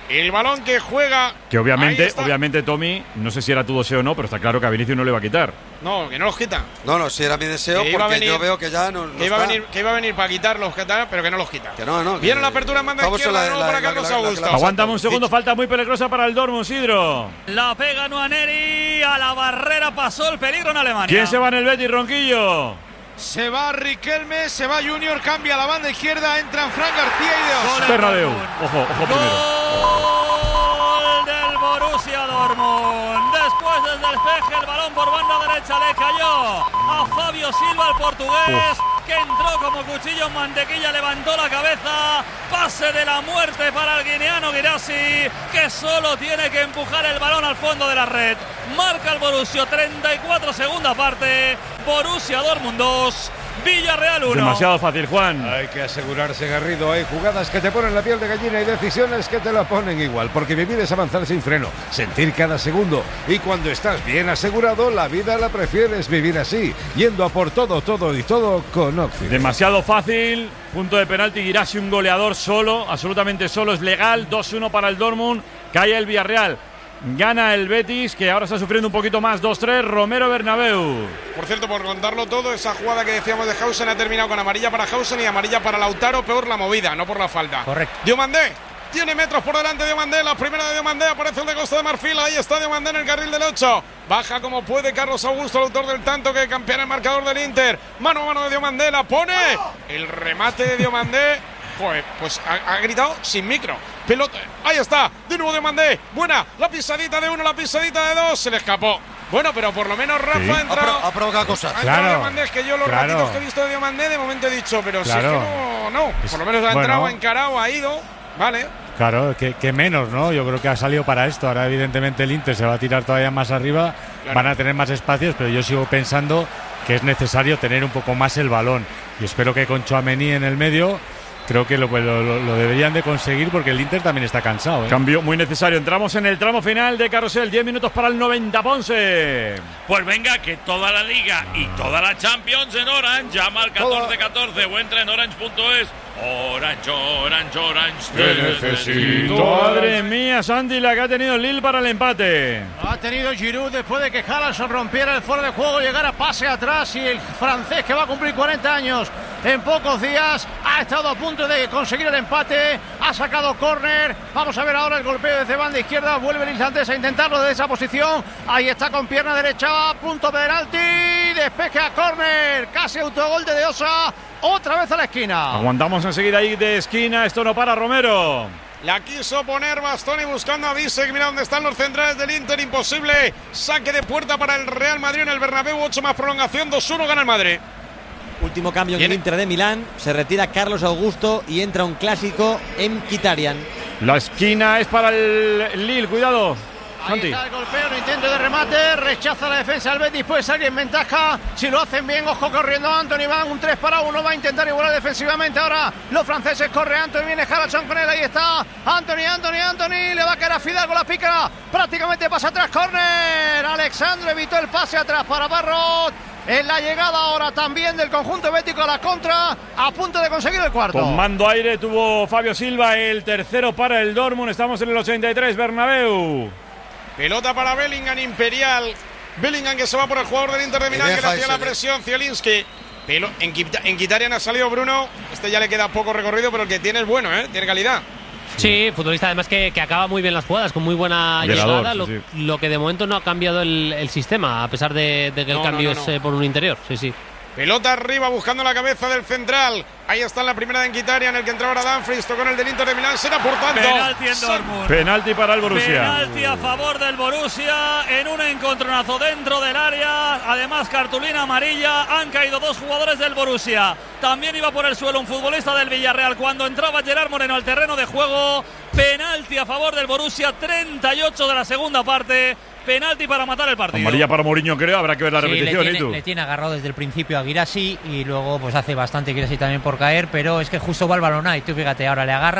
El balón que juega. Que obviamente, obviamente, Tommy, no sé si era tu deseo o no, pero está claro que a Vinicius no le va a quitar. No, que no los quita. No, no, si era mi deseo, que porque venir, yo veo que ya no, no que iba está. a venir, que iba a venir para quitarlos, pero que no los quita. Que no, no. Viene que, la apertura en banda izquierda la, de nuevo la, para la, Carlos la, la, Augusto. la, la, Aguántame un segundo, falta muy peligrosa para el Dortmund, Sidro. La pega Nuaneri, a la barrera pasó el peligro en Alemania. ¿Quién se va en el Betis, Ronquillo? Se va Riquelme, se va Junior, cambia la banda izquierda, entran Fran García y De Osa. Bernabéu. Ojo, ojo primero. Gol del Borussia Dortmund. Después del despeje, el balón por banda derecha le cayó a Fabio Silva, el portugués, Uf. que entró como cuchillo en mantequilla, levantó la cabeza. Pase de la muerte para el guineano Guirassy, que solo tiene que empujar el balón al fondo de la red. Marca el Borussia, treinta y cuatro, segunda parte. Borussia Dortmund dos, Villarreal uno. Demasiado fácil, Juan. Hay que asegurarse, Garrido. Hay jugadas que te ponen la piel de gallina y decisiones que te la ponen igual. Porque vivir es avanzar sin freno, sentir cada segundo. Y cuando estás bien asegurado, la vida la prefieres vivir así, yendo a por todo, todo y todo con Oxford. Demasiado fácil. Punto de penalti, Guirassy, un goleador solo, absolutamente solo, es legal. dos uno para el Dortmund. Cae el Villarreal. Gana el Betis, que ahora está sufriendo un poquito más. dos tres, Romero Bernabéu. Por cierto, por contarlo todo, esa jugada que decíamos de Hausen ha terminado con amarilla para Hausen y amarilla para Lautaro. Peor la movida, no por la falta. Correcto. Diomandé tiene metros por delante. Diomandé, la primera de Diomandé, aparece el de Costa de Marfil. Ahí está Diomandé en el carril del ocho. Baja como puede Carlos Augusto, el autor del tanto que campeona el marcador del Inter. Mano a mano de Diomandé, la pone. El remate de Diomandé. Joder, pues ha, ha gritado sin micro. Pelota, ahí está, de nuevo Diomandé. Buena, la pisadita de uno, la pisadita de dos. Se le escapó. Bueno, pero por lo menos Rafa sí. ha entrado. Ha provocado cosas. Ha claro, Diomandé, es que yo los claro. ratitos que he visto de Diomandé, de momento he dicho, pero claro. si es que no, no. Por lo menos ha bueno. entrado, ha encarado, ha ido. Vale. Claro, que, que menos, ¿no? Yo creo que ha salido para esto. Ahora, evidentemente, el Inter se va a tirar todavía más arriba. Claro. Van a tener más espacios, pero yo sigo pensando que es necesario tener un poco más el balón. Y espero que con Tchouaméni en el medio. Creo que lo, lo, lo deberían de conseguir porque el Inter también está cansado, ¿eh? Cambio muy necesario. Entramos en el tramo final de Carrusel. diez minutos para el noventa, Ponce. Pues venga, que toda la Liga y toda la Champions en Orange. Llama al catorce catorce o entra en orange punto es. Orange, Orange, Orange. Te necesito. Madre mía, Santi, la que ha tenido el Lille para el empate. Ha tenido Giroud después de que Haaland rompiera el fuera de juego, llegara pase atrás y el francés que va a cumplir cuarenta años en pocos días ha estado a punto de conseguir el empate, ha sacado córner. Vamos a ver ahora el golpeo desde banda izquierda, vuelve el islandés a intentarlo desde esa posición. Ahí está con pierna derecha, punto penalti, despeje a córner, casi autogol de De Osa, otra vez a la esquina. Aguantamos enseguida ahí de esquina, esto no para Romero. La quiso poner Bastoni buscando a Bisek. Mira dónde están los centrales del Inter. Imposible. Saque de puerta para el Real Madrid en el Bernabéu. ocho más prolongación. dos uno gana el Madrid. Último cambio en el Inter de Milán. Se retira Carlos Augusto y entra un clásico en Mkhitaryan. La esquina es para el Lille. Cuidado. Ahí Santi. está el golpeo, el intento de remate, rechaza la defensa del Betis, puede salir en ventaja, si lo hacen bien, ojo corriendo Anthony, van un tres para uno, va a intentar igualar defensivamente ahora los franceses, corre Anthony, viene Haraldsson con él, ahí está, Anthony, Anthony, Anthony, le va a caer a Fidalgo, la pica, prácticamente pasa atrás, córner, Alexandre evitó el pase atrás para Barrot. En la llegada ahora también del conjunto bético a la contra, a punto de conseguir el cuarto. Con mando aire tuvo Fabio Silva el tercero para el Dortmund, estamos en el ochenta y tres, Bernabéu. Pelota para Bellingham, Imperial. Bellingham que se va por el jugador del Inter de Milán, que le hacía la presión, Zielinski. Pero en, en Mkhitaryan ha salido Bruno. Este ya le queda poco recorrido, pero el que tiene es bueno, ¿eh? Tiene calidad. Sí, futbolista además que, que acaba muy bien las jugadas, con muy buena Llegador, llegada, sí, lo, sí. lo que de momento no ha cambiado el, el sistema, a pesar de, de que No, el cambio no, no, es no. eh, por un interior. Sí, sí. Pelota arriba buscando la cabeza del central. Ahí está en la primera de Mkhitaryan, el que entraba ahora Dumfries, tocó en el del Inter de Milán, será por tanto. Penalti en Dortmund. Penalti para el Borussia. Penalti a favor del Borussia en un encontronazo dentro del área. Además, cartulina amarilla. Han caído dos jugadores del Borussia. También iba por el suelo un futbolista del Villarreal cuando entraba Gerard Moreno al terreno de juego. Penalti a favor del Borussia, treinta y ocho de la segunda parte. Penalti para matar el partido. Amarilla para Mourinho, creo. Habrá que ver la Sí, repetición. le, ¿Y tiene, tú? le tiene agarrado desde el principio a Guirassy y luego pues hace bastante Guirassy también por caer, pero es que justo va el balón ahí. Tú fíjate, ahora le agarra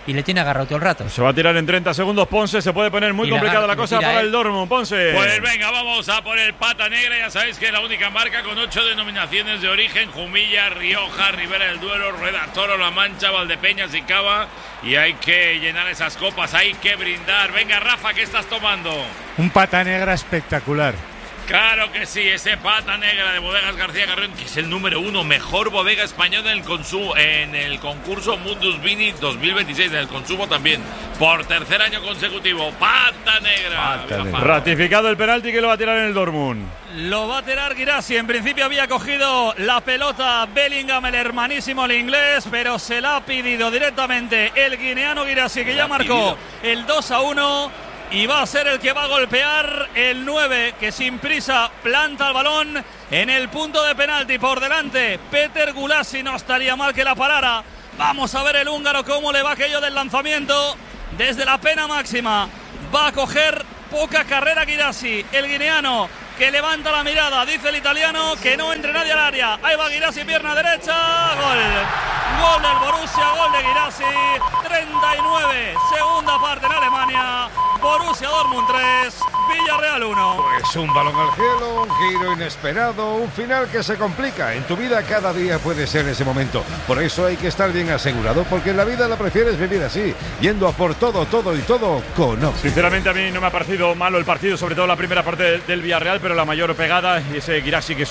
y le tiene agarrado todo el rato. Se va a tirar en treinta segundos Ponce, se puede poner muy Y complicada la, la cosa para el Dortmund, Ponce. Pues venga, vamos a por el pata negra, ya sabéis que es la única marca con ocho denominaciones de origen: Jumilla, Rioja, Ribera del Duero, Rueda Toro, La Mancha, Valdepeñas y Cava. Y hay que llenar esas copas, hay que brindar. Venga, Rafa, ¿qué estás tomando? Un pata negra espectacular. Claro que sí, ese pata negra de Bodegas García Carrión, que es el número uno, mejor bodega española en el, consumo, en el concurso Mundus Vini dos mil veintiséis, en el consumo también, por tercer año consecutivo. Pata negra. Pata negra. Ratificado el penalti que lo va a tirar en el Dortmund. Lo va a tirar Guirassy. En principio había cogido la pelota Bellingham, el hermanísimo el inglés, pero se la ha pedido directamente el guineano Guirassy, que ya marcó el dos a uno. Y va a ser el que va a golpear el nueve, que sin prisa planta el balón en el punto de penalti. Por delante Peter Gulácsi, no estaría mal que la parara. Vamos a ver el húngaro cómo le va aquello del lanzamiento desde la pena máxima. Va a coger poca carrera Guirassy, el guineano, que levanta la mirada. Dice el italiano que no entre nadie al área. Ahí va Guirassy, pierna derecha, gol. Gol del Borussia, gol de Guirassy. treinta y nueve, segunda parte en Alemania. Borussia Dortmund tres, Villarreal uno. Pues un balón al cielo, un giro inesperado, un final que se complica. En tu vida cada día puede ser ese momento. Por eso hay que estar bien asegurado, porque en la vida la prefieres vivir así, yendo a por todo, todo y todo con Oxy. Sinceramente a mí no me ha parecido malo el partido, sobre todo la primera parte del, del Villarreal, pero la mayor pegada, y ese Guirassy que es,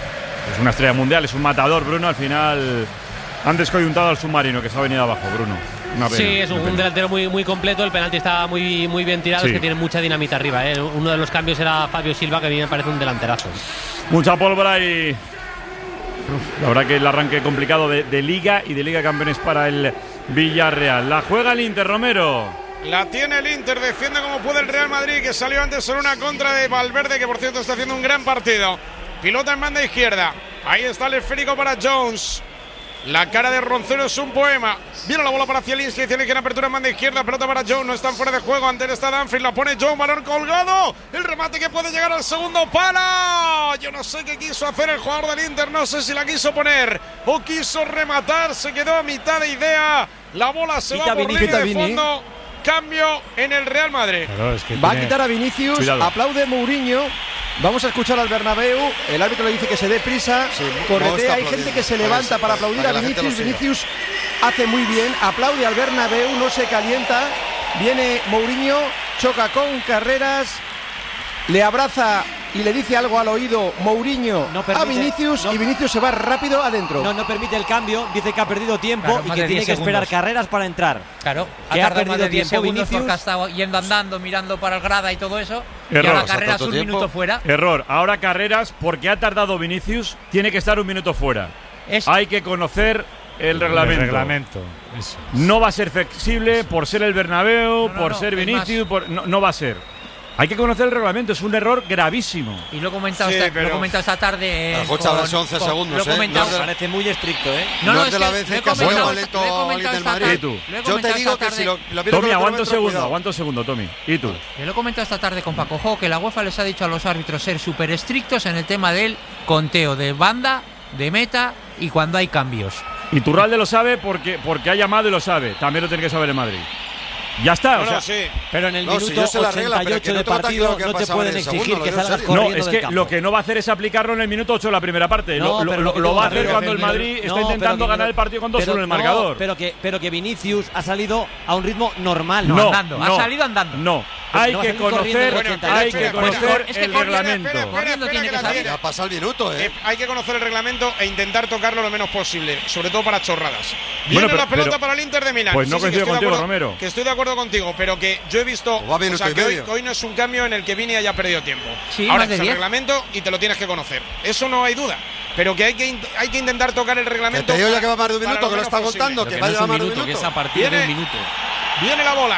es una estrella mundial, es un matador, Bruno, al final han descoyuntado al submarino que se ha venido abajo, Bruno. Una pena, sí, es un, un delantero muy, muy completo. El penalti está muy, muy bien tirado. Sí. Es que tiene mucha dinamita arriba, ¿eh? Uno de los cambios era Fabio Silva, que a mí me parece un delanterazo. Mucha pólvora y uf, la verdad que el arranque complicado de, de Liga y de Liga de Campeones para el Villarreal. La juega el Inter, Romero. La tiene el Inter, defiende como puede el Real Madrid, que salió antes en una contra de Valverde, que por cierto está haciendo un gran partido. Pilota en banda izquierda. Ahí está el esférico para Jones. La cara de Roncero es un poema. Viene la bola para Zielinski, tiene que ir apertura en banda izquierda. Pelota para Jones, no están fuera de juego. Ante está Danfries, la pone Jones, balón colgado. El remate que puede llegar al segundo palo. Yo no sé qué quiso hacer el jugador del Inter. No sé si la quiso poner o quiso rematar. Se quedó a mitad de idea. La bola se Quita va por Vini, línea de Vini. fondo. Cambio en el Real Madrid. Claro, es que Va tiene... a quitar a Vinicius, Cuidado. aplaude Mourinho. Vamos a escuchar al Bernabéu. El árbitro le dice que se dé prisa. Sí, no corretea, está hay gente que se aplaudiendo. levanta para aplaudir Para a que la gente Vinicius. lo siga. Vinicius hace muy bien, aplaude al Bernabéu, no se calienta. Viene Mourinho, choca con Carreras, le abraza y le dice algo al oído Mourinho No a permite, Vinicius no. y Vinicius se va rápido adentro. No, no permite el cambio, dice que ha perdido tiempo Claro, y más que de tiene diez que esperar segundos. Carreras para entrar. Claro, ha Que ha tardado más perdido de diez tiempo segundos Vinicius. porque ha estado yendo andando, mirando para el grada y todo eso. Error. Y ahora Pasa Carreras tanto un tiempo. minuto fuera. Error. Ahora Carreras, porque ha tardado Vinicius, tiene que estar un minuto fuera. Es- Hay que conocer el reglamento. El reglamento. Eso. No va a ser flexible por ser el Bernabéu, No, no, por no, ser es Vinicius, por- no, no va a ser. Hay que conocer el reglamento, es un error gravísimo. Y lo he comentado, Sí, esta, pero- lo he comentado esta tarde. La eh, Jocha con- habrá sido once con- segundos, lo he ¿eh? comentado- No es de- Parece muy estricto, ¿eh? No, No no, es de es la que vez lo he que ha sido comentado- lento lo he alguien comentado del esta Madrid. tarde- ¿Y tú? lo he Yo te comentado digo esta que si tarde- lo, lo viene Tommy, con el aguanta un cronómetro, segundo, cuidado. aguanta un segundo, Tommy. ¿Y tú? Yo lo he comentado esta tarde con Paco Jo, que la UEFA les ha dicho a los árbitros ser súper estrictos en el tema del conteo de banda, de meta y cuando hay cambios. Y Turralde lo sabe porque, porque ha llamado y lo sabe. También lo tiene que saber el Madrid. Ya está. No, o sea, no, sí. Pero en el No, si minuto yo sé la regla, pero ochenta y que no ocho tengo de tan claro partido qué no te pasaba pueden en el exigir segundo, que lo digo en salgas serio. no, corriendo es del que campo. lo que no va a hacer es aplicarlo en el minuto ocho de la primera parte. No, lo lo- pero lo- lo que lo te va a digo, hacer pero cuando que el el Madrid minuto- está no, intentando pero que ganar el- el partido con dos pero- uno en el no, marcador. Pero que, pero que Vinicius ha salido a un ritmo normal. No, andando, ha no, salido andando. No, Pues hay no, que salir corriendo conocer, en el ochenta y ocho. hay que Espera, conocer espera, es que el corriendo, reglamento. espera, espera, Corriendo espera, tiene que que la salir. tiene. Ya pasa el minuto, ¿eh? Eh, hay que conocer el reglamento e intentar tocarlo lo menos posible, sobre todo para chorradas. Viene Bueno, pero- la pelota pero- para el Inter de Milán. Pues no que coincido estoy de contigo, acuerdo- Romero. Que estoy de acuerdo contigo, pero que yo he visto Pues va a o minuto sea, y que, hoy, medio. que hoy no es un cambio en el que Vini haya perdido tiempo. Sí, Ahora más de es el diez. reglamento y te lo tienes que conocer. Eso no hay duda. Pero que hay que, in- hay que intentar tocar el Que reglamento. te digo ya para- que va más de un para minuto, que lo menos está posible. contando, que va a llevar más de un minuto. que es a partir de Viene- un minuto. Viene la bola.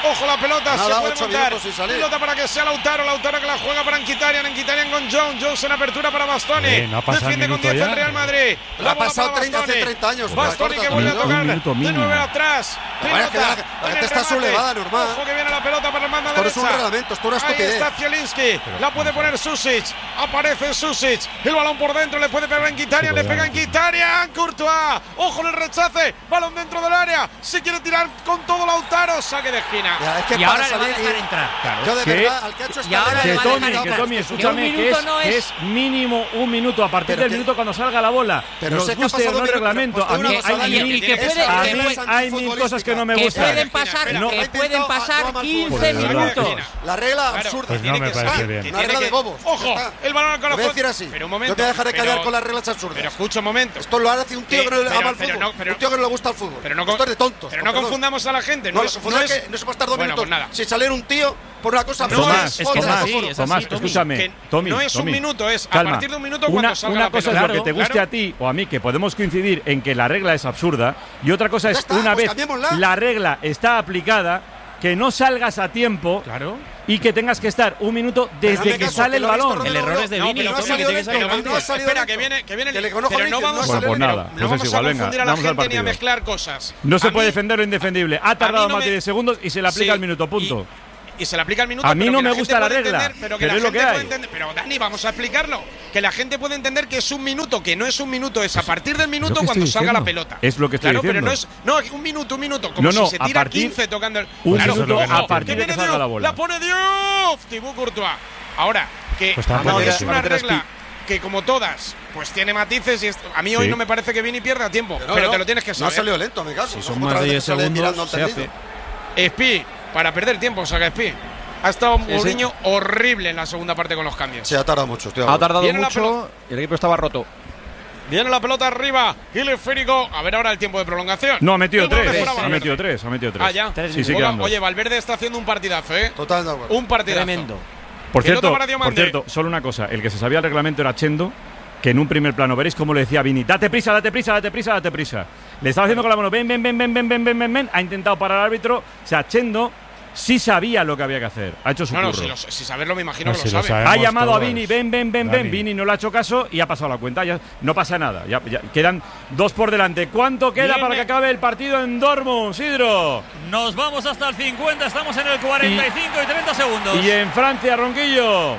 Ojo la pelota, Nada, se puede ocho montar. minutos sin salir. Pelota para que sea Lautaro, Lautaro que la juega para Mkhitaryan, Mkhitaryan con Jones, Jones en apertura para Bastoni. Eh, no ha pasado Defiende el con minuto diez ya. el Real Madrid. Pero ha pasado treinta, hace treinta años. Bastoni que vuelve a tocar Un minuto de mínimo. nueve atrás. Bueno, es que la- la Pelota gente en el está remate. sublevada, normal. Ojo que viene la pelota para el mando Esto no es derecha. un reglamento, esto es una Ahí estupidez. está Zielinski, la puede poner Susic, aparece Susic, el balón por dentro, le puede pegar en Mkhitaryan, le pega en Mkhitaryan, Courtois, ojo en el rechace, balón dentro del área, si quiere tirar con todo Lautaro, saque de esquina. Ya, es que Y para ahora le va a salir- dejar entrar. Yo de ¿Qué? verdad, al que ha hecho esta Y ahora regla- Que le va a Tommy, dejar que entrar. Tommy, Que escúchame, un que minuto es, no que es- es mínimo un minuto a partir Pero del que- minuto cuando salga la bola. Pero Nos sé que ha guste o pasado no el minutos, reglamento. pues A mí una cosa, hay Daniel, mil, y que puede- a que mí puede- hay mil cosas que no me Que gustan. pueden pasar, Pero no- que pueden pasar no, quince pues, de verdad. minutos. La regla Claro, absurda. Pues no tiene me que parece ser, bien. que Una tiene regla que- de bobos. Ojo, Ya está. el balón al Lo voy a corazón. decir así. Pero un momento. Yo me dejaré pero- callar con las reglas absurdas. Pero escucha un momento. Esto lo hace un tío Que- que no le pero- ama el pero fútbol. no- pero- un tío que no le gusta el fútbol. Pero no, Esto es de tontos. pero con no perdón. confundamos a la gente. No, No, no, es, se no confunda es- que no se puede estar dos bueno, minutos pues nada. sin salir un tío por una cosa No, absurda. es- Tomás, otra, Tomás, otra. Tomás, Tommy, escúchame. que Tommy, no es un Tommy. minuto, es a Calma. partir de un minuto una, cuando salga una la cosa pelota. es lo que te guste Claro. a ti o a mí, que podemos coincidir en que la regla es absurda, y otra cosa Ya es está, una pues vez cambiémosla. la regla está aplicada, que no salgas a tiempo Claro. y que tengas que estar un minuto desde hazme que caso, sale que el lo ha visto balón. Ronaldo. El error es de No, Vini, pero no ha Tommy, salido que tienes lento, que no ha salir salido Espera, lento. que viene, que viene. Que le conozco pero a no Vinicius, vamos no ha a salido pero nada. no Pues es vamos igual, a venga, confundir a la vamos al gente ni a partido. mezclar cosas. No se A puede mí defender lo indefendible. Ha a tardado mí no más de me- diez segundos y se le aplica Sí, el minuto, punto. Y, y se le aplica el minuto. A mí pero no que me gente gusta la puede regla, entender- pero que pero la es lo gente que puede hay. entender- Pero Dani, vamos a explicarlo. Que la gente puede entender que es un minuto, que no es un minuto, es a partir del minuto que cuando estoy salga la diciendo. pelota. Es lo que estoy claro, diciendo. pero no es. No, un minuto, un minuto. Como No, no, si se a tira partir- quince tocando el. un Claro, minuto ojo, a partir de viene que salga Diouf, la bola. La pone Diouf, Thibaut Courtois. Ahora, que Pues tampoco no es es así. una Vamos a meter a regla que como todas, pues tiene matices y es- a mí hoy Sí. no me parece que Vini pierda tiempo, No, pero no, te lo tienes que No saber. ha salido lento, me caso. Si son Otra más de vez diez que sale mirando segundos, al se tendido. hace. Spi, para perder tiempo, saca Spi. Ha estado Mourinho horrible en la segunda parte con los cambios. Se ha tardado mucho, estoy de Ha acuerdo. tardado Viene la mucho y el equipo estaba roto. Viene la pelota arriba, Gil esférico. A ver ahora el tiempo de prolongación. No, ha metido El balón tres. fuera, Ha Valverde. metido tres. Ha metido tres. Ah, ya. Sí, sí, Oiga, quedando. oye, Valverde está haciendo un partidazo, ¿eh? Totalmente de acuerdo. Un partidazo. Tremendo. Por Pelota cierto, para Diomande. por cierto, solo una cosa. El que se sabía el reglamento era Chendo, que en un primer plano veréis cómo le decía a Vini, date prisa, date prisa, date prisa, date prisa. Le estaba haciendo con la mano, ven, ven, ven, ven, ven, ven, ven, ven, ven. Ha intentado parar al árbitro. O sea, Chendo sí sabía lo que había que hacer. Ha hecho su No, no, curro. si, lo- si saberlo me imagino No, que si lo lo sabe. sabemos Ha llamado a todos. Vini, ven, ven, ven, Dani. ven. Vini no le ha hecho caso y ha pasado la cuenta. Ya, no pasa nada. Ya, ya quedan dos por delante. ¿Cuánto queda Viene. para que acabe el partido en Dortmund, Sidro? Nos vamos hasta el cincuenta, estamos en el cuarenta y cinco y treinta segundos. Y en Francia, Ronquillo.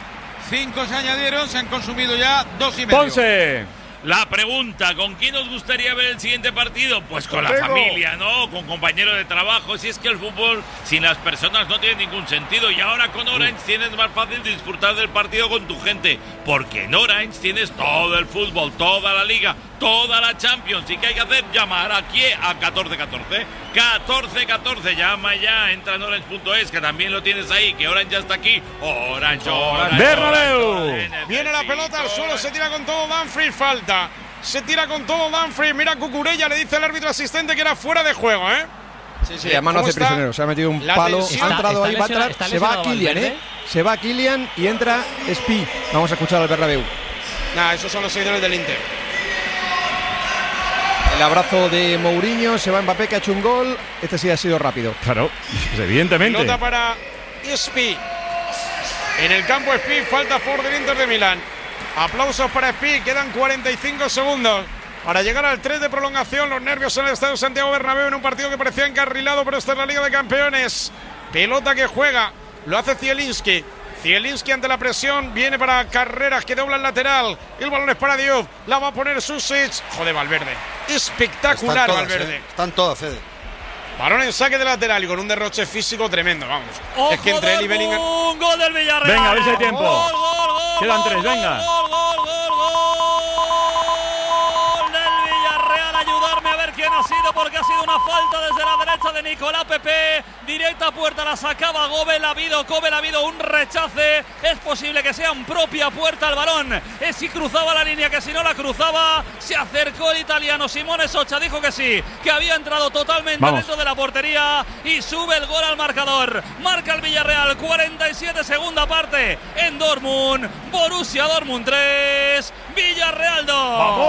Cinco se añadieron, se han consumido ya dos y medio. Ponce. La pregunta, ¿con quién os gustaría ver el siguiente partido? Pues con la Contigo. familia, ¿no? Con compañeros de trabajo. Si es que el fútbol sin las personas no tiene ningún sentido. Y ahora con Orange tienes más fácil disfrutar del partido con tu gente. Porque en Orange tienes todo el fútbol, toda la liga, toda la Champions. ¿Y qué hay que hacer? Llamar aquí a catorce catorce. catorce catorce, llama ya, entra en orange punto es, que también lo tienes ahí, que Orange ya está aquí. Orange, Orange. Bernabéu. Orange, Viene la pelota al suelo, se tira con todo Dumfries, falta. Se tira con todo Dumfries. Mira Cucurella, le dice el árbitro asistente que era fuera de juego, ¿eh? Sí, sí, además no ¿Cómo hace está? prisionero. Se ha metido un La palo. tensión. Ha entrado Está- ahí, está va a entrar. lesionado- está Se va lesionado Kylian, ¿eh? Valverde. Se va Kylian y entra Spi. Vamos a escuchar al Bernabéu. Nah, esos son los seguidores del Inter. El abrazo de Mourinho. Se va Mbappé, que ha hecho un gol. Este sí ha sido rápido. Claro, pues evidentemente. Pelota para Spi. En el campo Spi, falta a favor del Inter de Milán. Aplausos para Spi, quedan cuarenta y cinco segundos para llegar al tres de prolongación. Los nervios en el estadio Santiago Bernabéu en un partido que parecía encarrilado, pero esta es la Liga de Campeones. Pelota que juega, lo hace Zielinski. Zielinski ante la presión, viene para Carreras que dobla el lateral. El balón es para Diouf, la va a poner Susic. Joder, Valverde. Espectacular, Están todas, Valverde. eh. Están todas, Fede. Balón en saque de lateral y con un derroche físico tremendo, vamos. Ojo, es que entre él y Bellingham. un gol del Villarreal. Venga, a ver si hay tiempo. Gol, gol, gol, Quedan gol, tres, venga. Gol, gol, gol, gol del Villarreal. Ayudarme a ver quién ha sido, porque ha sido una falta desde la derecha de Nicolás Pepe. Directa a puerta, la sacaba Gobel. Ha habido, Gobel, ha habido un rechace. Es posible que sea en propia puerta el balón. Es si cruzaba la línea, que si no la cruzaba. Se acercó el italiano Simone Socha, dijo que sí, que había entrado totalmente Vamos. dentro de la portería y sube el gol al marcador. Marca el Villarreal, cuarenta y siete, segunda parte en Dortmund. Borussia Dortmund tres, Villarreal dos. ¡Vamos! ¡Qué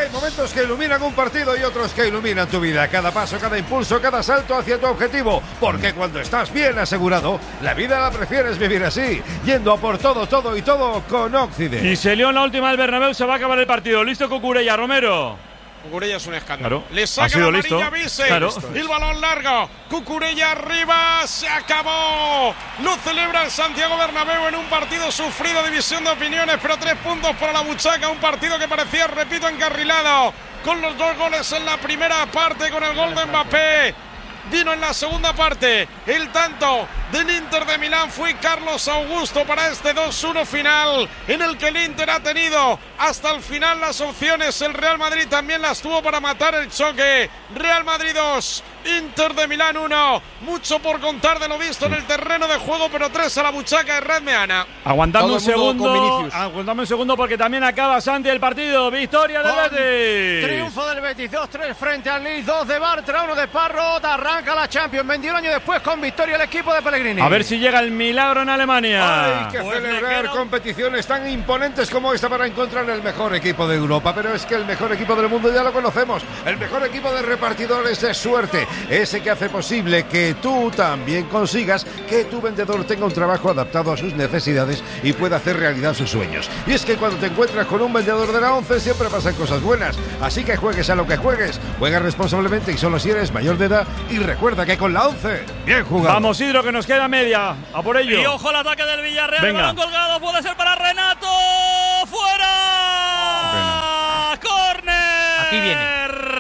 hay momentos que iluminan un partido y otros que iluminan tu vida. Cada paso, cada impulso, cada salto hacia tu objetivo. Porque cuando estás bien asegurado, la vida la prefieres vivir así, yendo a por todo, todo y todo con Occident. Y se lió en la última del Bernabéu, se va a acabar el partido. ¿Listo Cucurella, Romero? Cucurella es un escándalo. Claro. Le saca Ha sido la amarilla listo. Vise. Claro. El balón largo. Cucurella arriba. Se acabó. Lo celebra el Santiago Bernabéu en un partido sufrido. División de opiniones, pero tres puntos para la buchaca. Un partido que parecía, repito, encarrilado. Con los dos goles en la primera parte, con el gol de Mbappé. Vino en la segunda parte el tanto del Inter de Milán. Fue Carlos Augusto para este dos uno final, en el que el Inter ha tenido hasta el final las opciones. El Real Madrid también las tuvo para matar el choque. Real Madrid dos, Inter de Milán uno. Mucho por contar de lo visto en el terreno de juego, pero tres a la buchaca de Red Meana. Aguantame un segundo, aguantame un segundo porque también acaba Santi el partido. Victoria del Betis. Triunfo del Betis, dos tres frente al Lille, dos de Bartra, uno de Parrot. Arranca la Champions, veintiún años después con victoria el equipo de Pellegrini. A ver si llega el milagro en Alemania. Hay que celebrar competiciones tan imponentes como esta para encontrar el mejor equipo de Europa. Pero es que el mejor equipo del mundo ya lo conocemos. El mejor equipo de repartidores de suerte. Ese que hace posible que tú también consigas que tu vendedor tenga un trabajo adaptado a sus necesidades y pueda hacer realidad sus sueños. Y es que cuando te encuentras con un vendedor de la ONCE siempre pasan cosas buenas. Así que juegues a lo que juegues. Juega responsablemente y solo si eres mayor de edad. Y recuerda que con la ONCE, bien jugado. Vamos, Hidro, que nos queda media. A por ello. Y ojo al ataque del Villarreal. Venga. Balón colgado. Puede ser para Renato. ¡Fuera! ¡Córner! Aquí viene.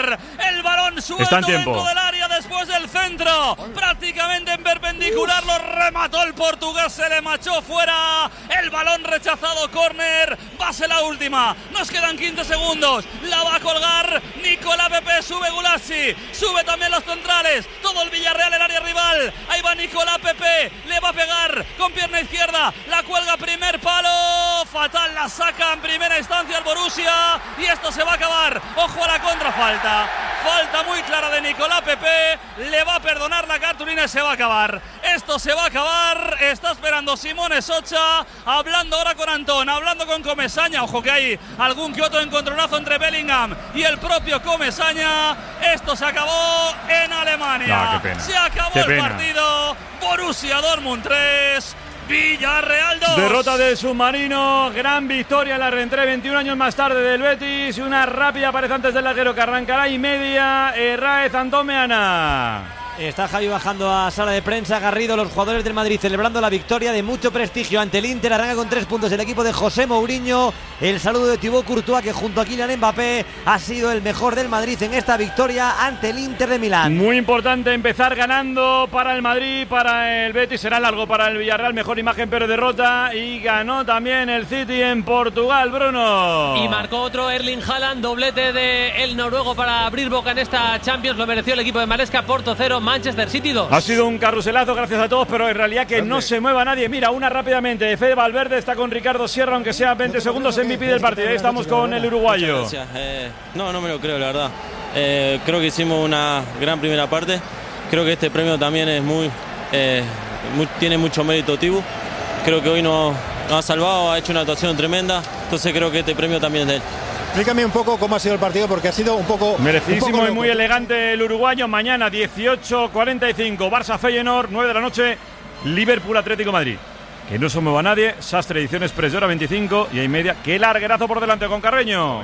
El balón suelto Está en tiempo. dentro del área después del centro. Prácticamente en perpendicular. Lo remató el portugués. Se le machó fuera. El balón rechazado. Córner. Va a ser la última. Nos quedan quince segundos. La va a colgar Nicolás Pepe. Sube Gulassi. Sube también los centrales. Todo el Villarreal en área rival. Ahí va Nicolás Pepe. Le va a pegar con pierna izquierda. La cuelga primer palo. Fatal. La saca en primera instancia el Borussia. Y esto se va a acabar. Ojo a la contrafalta. Falta muy clara de Nicolás Pepe. Le va a perdonar la cartulina y se va a acabar. Esto se va a acabar. Está esperando Simone Socha. Hablando ahora con Antón. Hablando con Comesaña. Ojo que hay algún que otro encontronazo entre Bellingham y el propio Comesaña. Esto se acabó en Alemania. No, qué pena. Se acabó Qué el pena. partido. Borussia Dortmund tres. Villarreal dos. Derrota del submarino, gran victoria en la reentré veintiún años más tarde del Betis. Una rápida pared antes del larguero que arrancará y media. Herráez Antomeana. Está Javi bajando a sala de prensa. Garrido, los jugadores del Madrid celebrando la victoria de mucho prestigio ante el Inter. Arranca con tres puntos el equipo de José Mourinho. El saludo de Thibaut Courtois, que junto a Kylian Mbappé ha sido el mejor del Madrid en esta victoria ante el Inter de Milán. Muy importante empezar ganando para el Madrid, para el Betis. Será largo para el Villarreal. Mejor imagen pero derrota. Y ganó también el City en Portugal, Bruno. Y marcó otro Erling Haaland, doblete de el noruego para abrir boca en esta Champions. Lo mereció el equipo de Maresca. Porto cero, Manchester City dos. Ha sido un carruselazo, gracias a todos, pero en realidad que no se mueva nadie. Mira, una rápidamente. Fede Valverde está con Ricardo Sierra, aunque sea veinte segundos, M V P del partido. Ahí estamos con el uruguayo. Muchas gracias. Eh, no, no me lo creo, la verdad. Eh, creo que hicimos una gran primera parte. Creo que este premio también es muy, eh, muy tiene mucho mérito Tibu. Creo que hoy nos, nos ha salvado, ha hecho una actuación tremenda. Entonces creo que este premio también es de él. Explícame un poco cómo ha sido el partido, porque ha sido un poco... Merecidísimo un poco y muy elegante el uruguayo. Mañana dieciocho cuarenta y cinco, Barça Feyenoord, nueve de la noche, Liverpool Atlético Madrid. Que no se mueva nadie. Sastre Edición Express, hora veinticinco y hay media. ¡Qué larguerazo por delante con Carreño!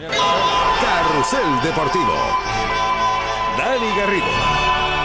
Carrusel Deportivo. Dani Garrido.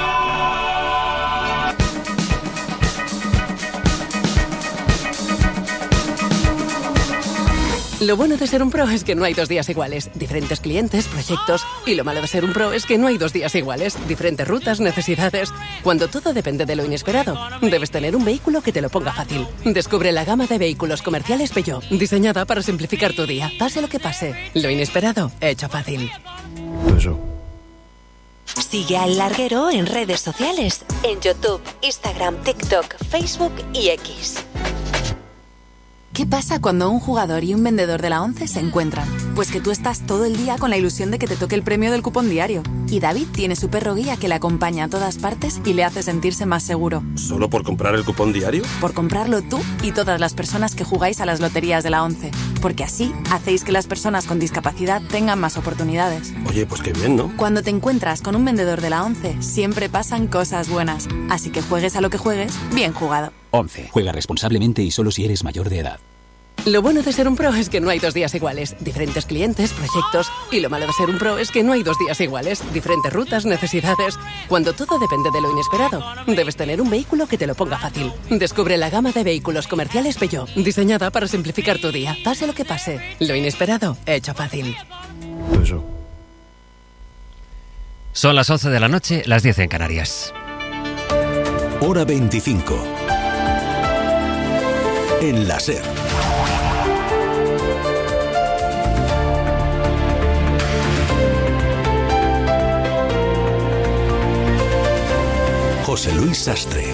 Lo bueno de ser un pro es que no hay dos días iguales. Diferentes clientes, proyectos. Y lo malo de ser un pro es que no hay dos días iguales. Diferentes rutas, necesidades. Cuando todo depende de lo inesperado, debes tener un vehículo que te lo ponga fácil. Descubre la gama de vehículos comerciales Peugeot, diseñada para simplificar tu día. Pase lo que pase, lo inesperado, hecho fácil. Eso. Sigue al Larguero en redes sociales. En YouTube, Instagram, TikTok, Facebook y X. ¿Qué pasa cuando un jugador y un vendedor de la ONCE se encuentran? Pues que tú estás todo el día con la ilusión de que te toque el premio del cupón diario. Y David tiene su perro guía que le acompaña a todas partes y le hace sentirse más seguro. ¿Solo por comprar el cupón diario? Por comprarlo tú y todas las personas que jugáis a las loterías de la ONCE. Porque así hacéis que las personas con discapacidad tengan más oportunidades. Oye, pues qué bien, ¿no? Cuando te encuentras con un vendedor de la ONCE, siempre pasan cosas buenas. Así que juegues a lo que juegues, bien jugado. ONCE. Juega responsablemente y solo si eres mayor de edad. Lo bueno de ser un pro es que no hay dos días iguales. Diferentes clientes, proyectos. Y lo malo de ser un pro es que no hay dos días iguales. Diferentes rutas, necesidades. Cuando todo depende de lo inesperado, debes tener un vehículo que te lo ponga fácil. Descubre la gama de vehículos comerciales Peugeot, diseñada para simplificar tu día. Pase lo que pase. Lo inesperado, hecho fácil. Peugeot. Son las once de la noche, las diez en Canarias. Hora veinticinco. En la SER. José Luis Sastre.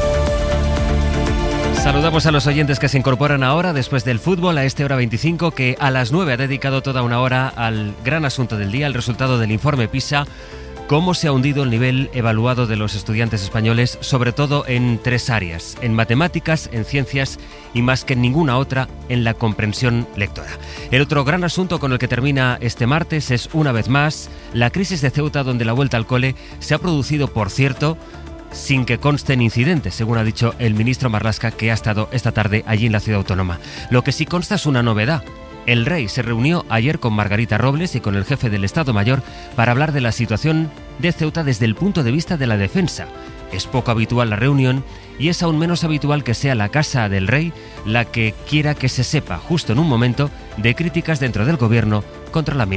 Saludamos a los oyentes que se incorporan ahora después del fútbol a este Hora veinticinco, que a las nueve ha dedicado toda una hora al gran asunto del día, el resultado del informe PISA, cómo se ha hundido el nivel evaluado de los estudiantes españoles, sobre todo en tres áreas: en matemáticas, en ciencias y más que en ninguna otra, en la comprensión lectora. El otro gran asunto con el que termina este martes es, una vez más, la crisis de Ceuta, donde la vuelta al cole se ha producido, por cierto, sin que consten incidentes, según ha dicho el ministro Marlaska, que ha estado esta tarde allí en la ciudad autónoma. Lo que sí consta es una novedad. El rey se reunió ayer con Margarita Robles y con el jefe del Estado Mayor para hablar de la situación de Ceuta desde el punto de vista de la defensa. Es poco habitual la reunión y es aún menos habitual que sea la casa del rey la que quiera que se sepa, justo en un momento de críticas dentro del gobierno contra la ministra.